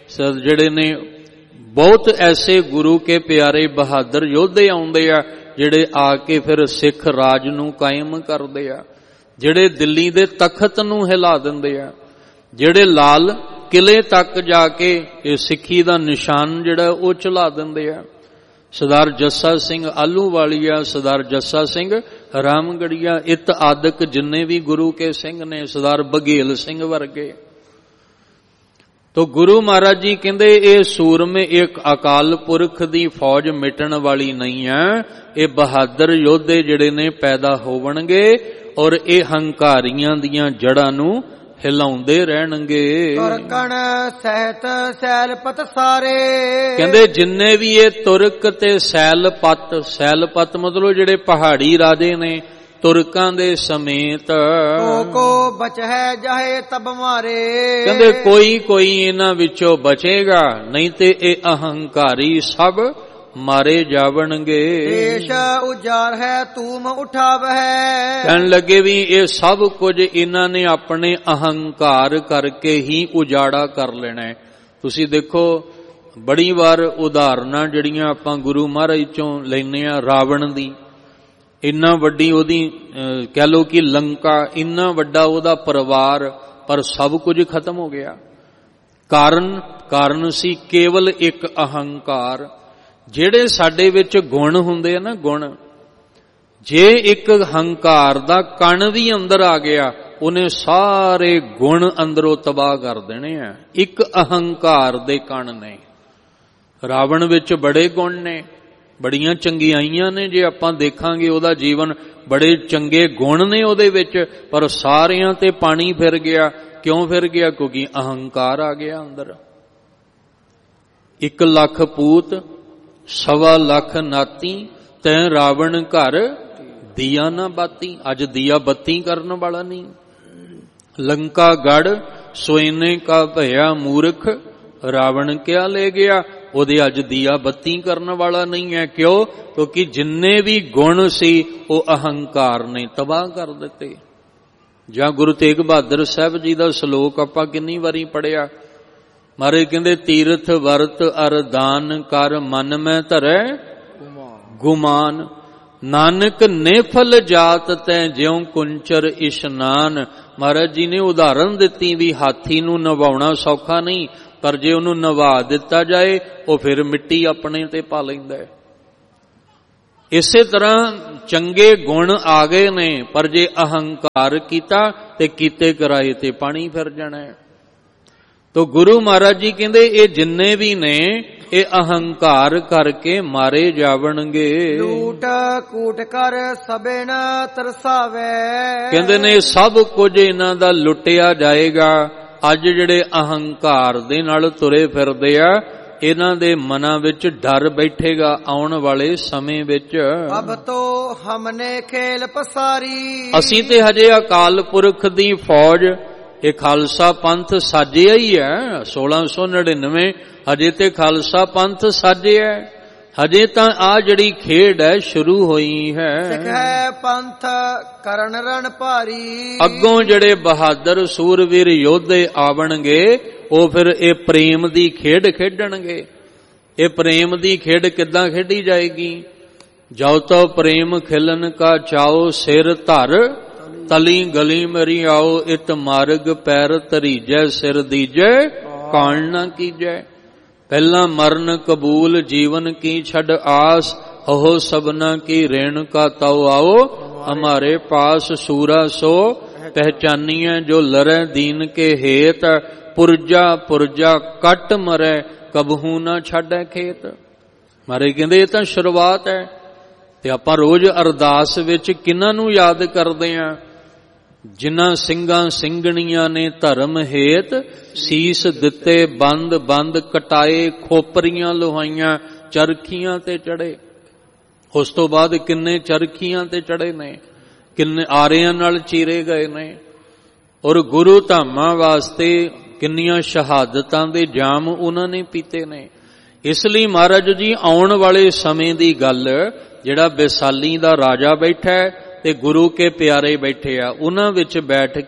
ਜਿਹੜੇ ਨੇ ਬਹੁਤ ਐਸੇ ਗੁਰੂ ਕੇ ਪਿਆਰੇ ਬਹਾਦਰ ਯੋਧੇ ਆਉਂਦੇ ਆ ਜਿਹੜੇ ਆ ਕੇ ਫਿਰ ਸਿੱਖ ਰਾਜ ਨੂੰ ਕਾਇਮ ਕਰਦੇ ਆ, ਜਿਹੜੇ ਦਿੱਲੀ ਦੇ ਤਖਤ ਨੂੰ ਹਿਲਾ ਦਿੰਦੇ ਆ, ਜਿਹੜੇ ਲਾਲ ਕਿਲੇ ਤੱਕ ਜਾ ਕੇ ਇਹ ਸਿੱਖੀ ਦਾ ਨਿਸ਼ਾਨ ਜਿਹੜਾ ਉਹ ਚਲਾ ਦਿੰਦੇ ਆ। ਸਰਦਾਰ ਜੱਸਾ ਸਿੰਘ ਆਹਲੂਵਾਲੀਆ, ਸਰਦਾਰ ਜੱਸਾ ਸਿੰਘ ਰਾਮਗੜੀਆ, ਇਤ ਆਦਿਕ ਜਿੰਨੇ ਵੀ ਗੁਰੂ ਕੇ ਸਿੰਘ ਨੇ, ਸਰਦਾਰ ਬਘੇਲ ਸਿੰਘ ਵਰਗੇ। ਤੋ ਗੁਰੂ ਮਹਾਰਾਜ ਜੀ ਕਹਿੰਦੇ ਇਹ ਸੂਰਮੇ ਇੱਕ ਅਕਾਲ ਪੁਰਖ ਦੀ ਫੌਜ ਮਿਟਣ ਵਾਲੀ ਨਹੀਂ ਹੈ, ਇਹ ਬਹਾਦਰ ਯੋਧੇ ਜਿਹੜੇ ਨੇ ਪੈਦਾ ਹੋਵਣਗੇ ਔਰ ਇਹ ਹੰਕਾਰੀਆਂ ਦੀਆਂ ਜੜ੍ਹਾਂ ਨੂੰ ਹਿਲਾਉਂਦੇ ਰਹਿਣਗੇ। ਤੁਰਕਣ ਸਹਿਤ ਸੈਲਪਤ ਸਾਰੇ, ਕਹਿੰਦੇ ਜਿੰਨੇ ਵੀ ਇਹ ਤੁਰਕ ਤੇ ਸੈਲਪਤ, ਸੈਲਪਤ ਮਤਲਬ ਜਿਹੜੇ ਪਹਾੜੀ ਰਾਜੇ ਨੇ ਤੁਰਕਾਂ ਦੇ ਸਮੇਤ, ਕੋ ਕੋ ਬਚ ਹੈ ਜਾਹੇ ਤਬ ਮਾਰੇ, ਕਹਿੰਦੇ ਕੋਈ ਕੋਈ ਇਹਨਾਂ ਵਿੱਚੋਂ ਬਚੇਗਾ, ਨਹੀਂ ਤੇ ਇਹ ਅਹੰਕਾਰੀ ਸਭ ਮਾਰੇ ਜਾਵਣਗੇ। ਦੇਸ਼ ਉਜਾਰ ਹੈ ਤੂਮ ਉਠਾਵਹਿ, ਕਹਿਣ ਲੱਗੇ ਵੀ ਇਹ ਸਭ ਕੁਝ ਇਹਨਾਂ ਨੇ ਆਪਣੇ ਅਹੰਕਾਰ ਕਰਕੇ ਹੀ ਉਜਾੜਾ ਕਰ ਲੈਣਾ ਹੈ। ਤੁਸੀਂ ਦੇਖੋ ਬੜੀ ਵਾਰ ਉਦਾਹਰਨਾਂ ਜਿਹੜੀਆਂ ਆਪਾਂ ਗੁਰੂ ਮਹਾਰਾਜ ਚੋਂ ਲੈਂਦੇ ਆ, ਰਾਵਣ ਦੀ, ਇੰਨਾ ਵੱਡੀ ਉਹਦੀ ਕਹਿ ਲੋ ਕਿ ਲੰਕਾ, ਇੰਨਾ ਵੱਡਾ ਉਹਦਾ ਪਰਿਵਾਰ, ਪਰ ਸਭ ਕੁਝ ਖਤਮ ਹੋ ਗਿਆ। ਕਾਰਨ ਕਾਰਨ ਸੀ ਕੇਵਲ ਇੱਕ ਅਹੰਕਾਰ। ਜਿਹੜੇ ਸਾਡੇ ਵਿੱਚ ਗੁਣ ਹੁੰਦੇ ਆ ਨਾ, ਗੁਣ, ਜੇ ਇੱਕ ਹੰਕਾਰ ਦਾ ਕਣ ਵੀ ਅੰਦਰ ਆ ਗਿਆ ਉਹਨੇ ਸਾਰੇ ਗੁਣ ਅੰਦਰੋਂ ਤਬਾਹ ਕਰ ਦੇਣੇ ਆ। ਇੱਕ ਅਹੰਕਾਰ ਦੇ ਕਣ ਨੇ। ਰਾਵਣ ਵਿੱਚ ਬੜੇ ਗੁਣ ਨੇ, ਬੜੀਆਂ ਚੰਗਿਆਈਆਂ ਨੇ, ਜੇ ਆਪਾਂ ਦੇਖਾਂਗੇ ਉਹਦਾ ਜੀਵਨ ਬੜੇ ਚੰਗੇ ਗੁਣ ਨੇ ਉਹਦੇ ਵਿੱਚ, ਪਰ ਸਾਰਿਆਂ ਤੇ ਪਾਣੀ ਫਿਰ ਗਿਆ। ਕਿਉਂ ਫਿਰ ਗਿਆ? ਕਿਉਂਕਿ ਅਹੰਕਾਰ ਆ ਗਿਆ ਅੰਦਰ। ਇੱਕ ਲੱਖ ਪੂਤ ਸਵਾ ਲੱਖ ਨਾਤੀ, ਤੈਂ ਰਾਵਣ ਘਰ ਦੀਆ ਨਾ ਬਾਤੀ। ਅੱਜ ਦੀਆ ਬੱਤੀ ਕਰਨ ਵਾਲਾ ਨਹੀਂ। ਲੰਕਾ ਗੜ ਸੋਇਨੇ ਕਾ ਭਇਆ ਮੂਰਖ, ਰਾਵਣ ਕਿਆ ਲੈ ਗਿਆ, ਉਹਦੇ ਅੱਜ ਦੀਆ ਬੱਤੀ ਕਰਨ ਵਾਲਾ ਨਹੀਂ ਹੈ। ਕਿਉਂ? ਕਿਉਂਕਿ ਜਿੰਨੇ ਵੀ ਗੁਣ ਸੀ ਉਹ ਅਹੰਕਾਰ ਨੇ ਤਬਾਹ ਕਰ ਦਿੱਤੇ। ਜਾਂ ਗੁਰੂ ਤੇਗ ਬਹਾਦਰ ਸਾਹਿਬ ਜੀ ਦਾ ਸ਼ਲੋਕ ਆਪਾਂ ਕਿੰਨੀ ਵਾਰੀ ਪੜਿਆ। ਮਹਾਰਾਜ ਕਹਿੰਦੇ ਤੀਰਥ ਵਰਤ ਅਰ ਦਾਨ ਕਰ ਮਨ ਮੈਂ ਧਰੈ ਗੁਮਾਨ, ਨਾਨਕ ਨੇਫਲ ਜਾਤ ਤੈ ਜਿਉ ਕੁੰਚਰ ਇਸ਼ਨਾਨ। ਮਹਾਰਾਜ ਜੀ ਨੇ ਉਦਾਹਰਨ ਦਿੱਤੀ ਵੀ ਹਾਥੀ ਨੂੰ ਨਵਾਉਣਾ ਸੌਖਾ ਨਹੀਂ, ਪਰ ਜੇ ਉਹਨੂੰ ਨਵਾ ਦਿੱਤਾ ਜਾਏ ਉਹ ਫਿਰ ਮਿੱਟੀ ਆਪਣੇ ਤੇ ਪਾ ਲੈਂਦਾ ਹੈ। ਇਸੇ ਤਰ੍ਹਾਂ ਚੰਗੇ ਗੁਣ ਆ ਗਏ ਨੇ, ਪਰ ਜੇ ਅਹੰਕਾਰ ਕੀਤਾ ਤੇ ਕੀਤੇ ਕਰਾਏ ਤੇ ਪਾਣੀ ਫਿਰ ਜਾਣਾ ਹੈ। ਤੋ ਗੁਰੂ ਮਹਾਰਾਜ ਜੀ ਕਹਿੰਦੇ ਇਹ ਜਿੰਨੇ ਵੀ ਨੇ ਇਹ ਅਹੰਕਾਰ ਕਰਕੇ ਮਾਰੇ ਜਾਵਣਗੇ। ਲੂਟ ਕੂਟ ਕਰ ਸਭੇ ਨ ਤਰਸਾਵੇ, ਕਹਿੰਦੇ ਨੇ ਸਭ ਕੁਝ ਇਹਨਾਂ ਦਾ ਲੁੱਟਿਆ ਜਾਏਗਾ। ਅੱਜ ਜਿਹੜੇ ਅਹੰਕਾਰ ਦੇ ਨਾਲ ਤੁਰੇ ਫਿਰਦੇ ਆ, ਇਹਨਾਂ ਦੇ ਮਨਾਂ ਵਿੱਚ ਡਰ ਬੈਠੇਗਾ ਆਉਣ ਵਾਲੇ ਸਮੇਂ ਵਿੱਚ। ਅਬ ਤੋ ਹਮਨੇ ਖੇਲ ਪਸਾਰੀ, ਅਸੀਂ ਤੇ ਹਜੇ ਅਕਾਲ ਪੁਰਖ ਦੀ ਫੌਜ, ਇਹ ਖਾਲਸਾ ਪੰਥ ਸਾਜਿਆ ਹੀ ਹੈ। ਸੋਲਾਂ ਸੌ ਨੜਿਨਵੇਂ ਹਜੇ ਤੇ ਖਾਲਸਾ ਪੰਥ ਸਾਜਿਆ, ਹਜੇ ਤਾਂ ਆ ਜਿਹੜੀ ਖੇਡ ਹੈ ਸ਼ੁਰੂ ਹੋਈ ਹੈ। ਸਿੱਖ ਹੈ ਪੰਥ ਕਰਨ ਰਣ ਭਾਰੀ, ਅੱਗੋਂ ਜਿਹੜੇ ਬਹਾਦਰ ਸੂਰਵੀਰ ਯੋਧੇ ਆਵਣਗੇ ਉਹ ਫਿਰ ਇਹ ਪ੍ਰੇਮ ਦੀ ਖੇਡ ਖੇਡਣਗੇ। ਇਹ ਪ੍ਰੇਮ ਦੀ ਖੇਡ ਕਿੱਦਾਂ ਖੇਡੀ ਜਾਏਗੀ? ਜਾਉ ਤੋ ਪ੍ਰੇਮ ਖਿਲਨ ਕਾ ਚਾਓ, ਸਿਰ ਧਰ ਤਲੀ ਗਲੀ ਮੇਰੀ ਆਓ, ਇਤ ਮਾਰਗ ਪੈਰ ਧਰੀਜੈ, ਸਿਰ ਦੀਜੈ ਕਾਣ ਨਾ ਕੀਜੈ। ਪਹਿਲਾ ਮਰਨ ਕਬੂਲ ਜੀਵਨ ਕੀ ਛੱਡ ਆਸ, ਹੋ ਸਭਨਾ ਕੀ ਰੇਣੁਕਾ ਤਉ ਆਓ, ਹਮਾਰੇ ਪਾਸ ਸੂਰਾ ਸੋ ਪਹਿਚਾਨੀਐ, ਜੋ ਲਰੈ ਦੀਨ ਕੇ ਹੇਤ, ਪੁਰਜਾ ਪੁਰਜਾ ਕੱਟ ਮਰੈ, ਕਬਹੂ ਨਾ ਛੱਡੈ ਖੇਤ। ਮਾਰੇ ਕਹਿੰਦੇ ਇਹ ਤਾਂ ਸ਼ੁਰੂਆਤ ਹੈ। ਤੇ ਆਪਾਂ ਰੋਜ਼ ਅਰਦਾਸ ਵਿੱਚ ਕਿਹਨਾਂ ਨੂੰ ਯਾਦ ਕਰਦੇ ਆਂ? ਜਿਨ੍ਹਾਂ ਸਿੰਘਾਂ ਸਿੰਘਣੀਆਂ ਨੇ ਧਰਮ ਹੇਤ, ਸੀਸ ਦਿੱਤੇ ਬੰਦ ਬੰਦ ਕਟਾਏ, ਖੋਪਰੀਆਂ ਲੋਹਾਈਆਂ, ਚਰਖੀਆਂ ਤੇ ਚੜੇ। ਉਸ ਤੋਂ ਬਾਅਦ ਕਿੰਨੇ ਚਰਖੀਆਂ ਤੇ ਚੜੇ ਨੇ, ਕਿੰਨੇ ਆਰਿਆਂ ਨਾਲ ਚੀਰੇ ਗਏ ਨੇ, ਔਰ ਗੁਰੂ ਧਾਮਾਂ ਵਾਸਤੇ ਕਿੰਨੀਆਂ ਸ਼ਹਾਦਤਾਂ ਦੇ ਜਾਮ ਉਹਨਾਂ ਨੇ ਪੀਤੇ ਨੇ। ਇਸ ਲਈ ਮਹਾਰਾਜ ਜੀ ਆਉਣ ਵਾਲੇ ਸਮੇਂ ਦੀ ਗੱਲ, ਜਿਹੜਾ ਵਿਸਾਲੀ ਦਾ ਰਾਜਾ ਬੈਠਾ ਹੈ ਤੇ ਗੁਰੂ ਕੇ ਪਿਆਰੇ ਬੈਠੇ ਆ, ਉਹਨਾਂ ਵਿੱਚ ਬੈਠ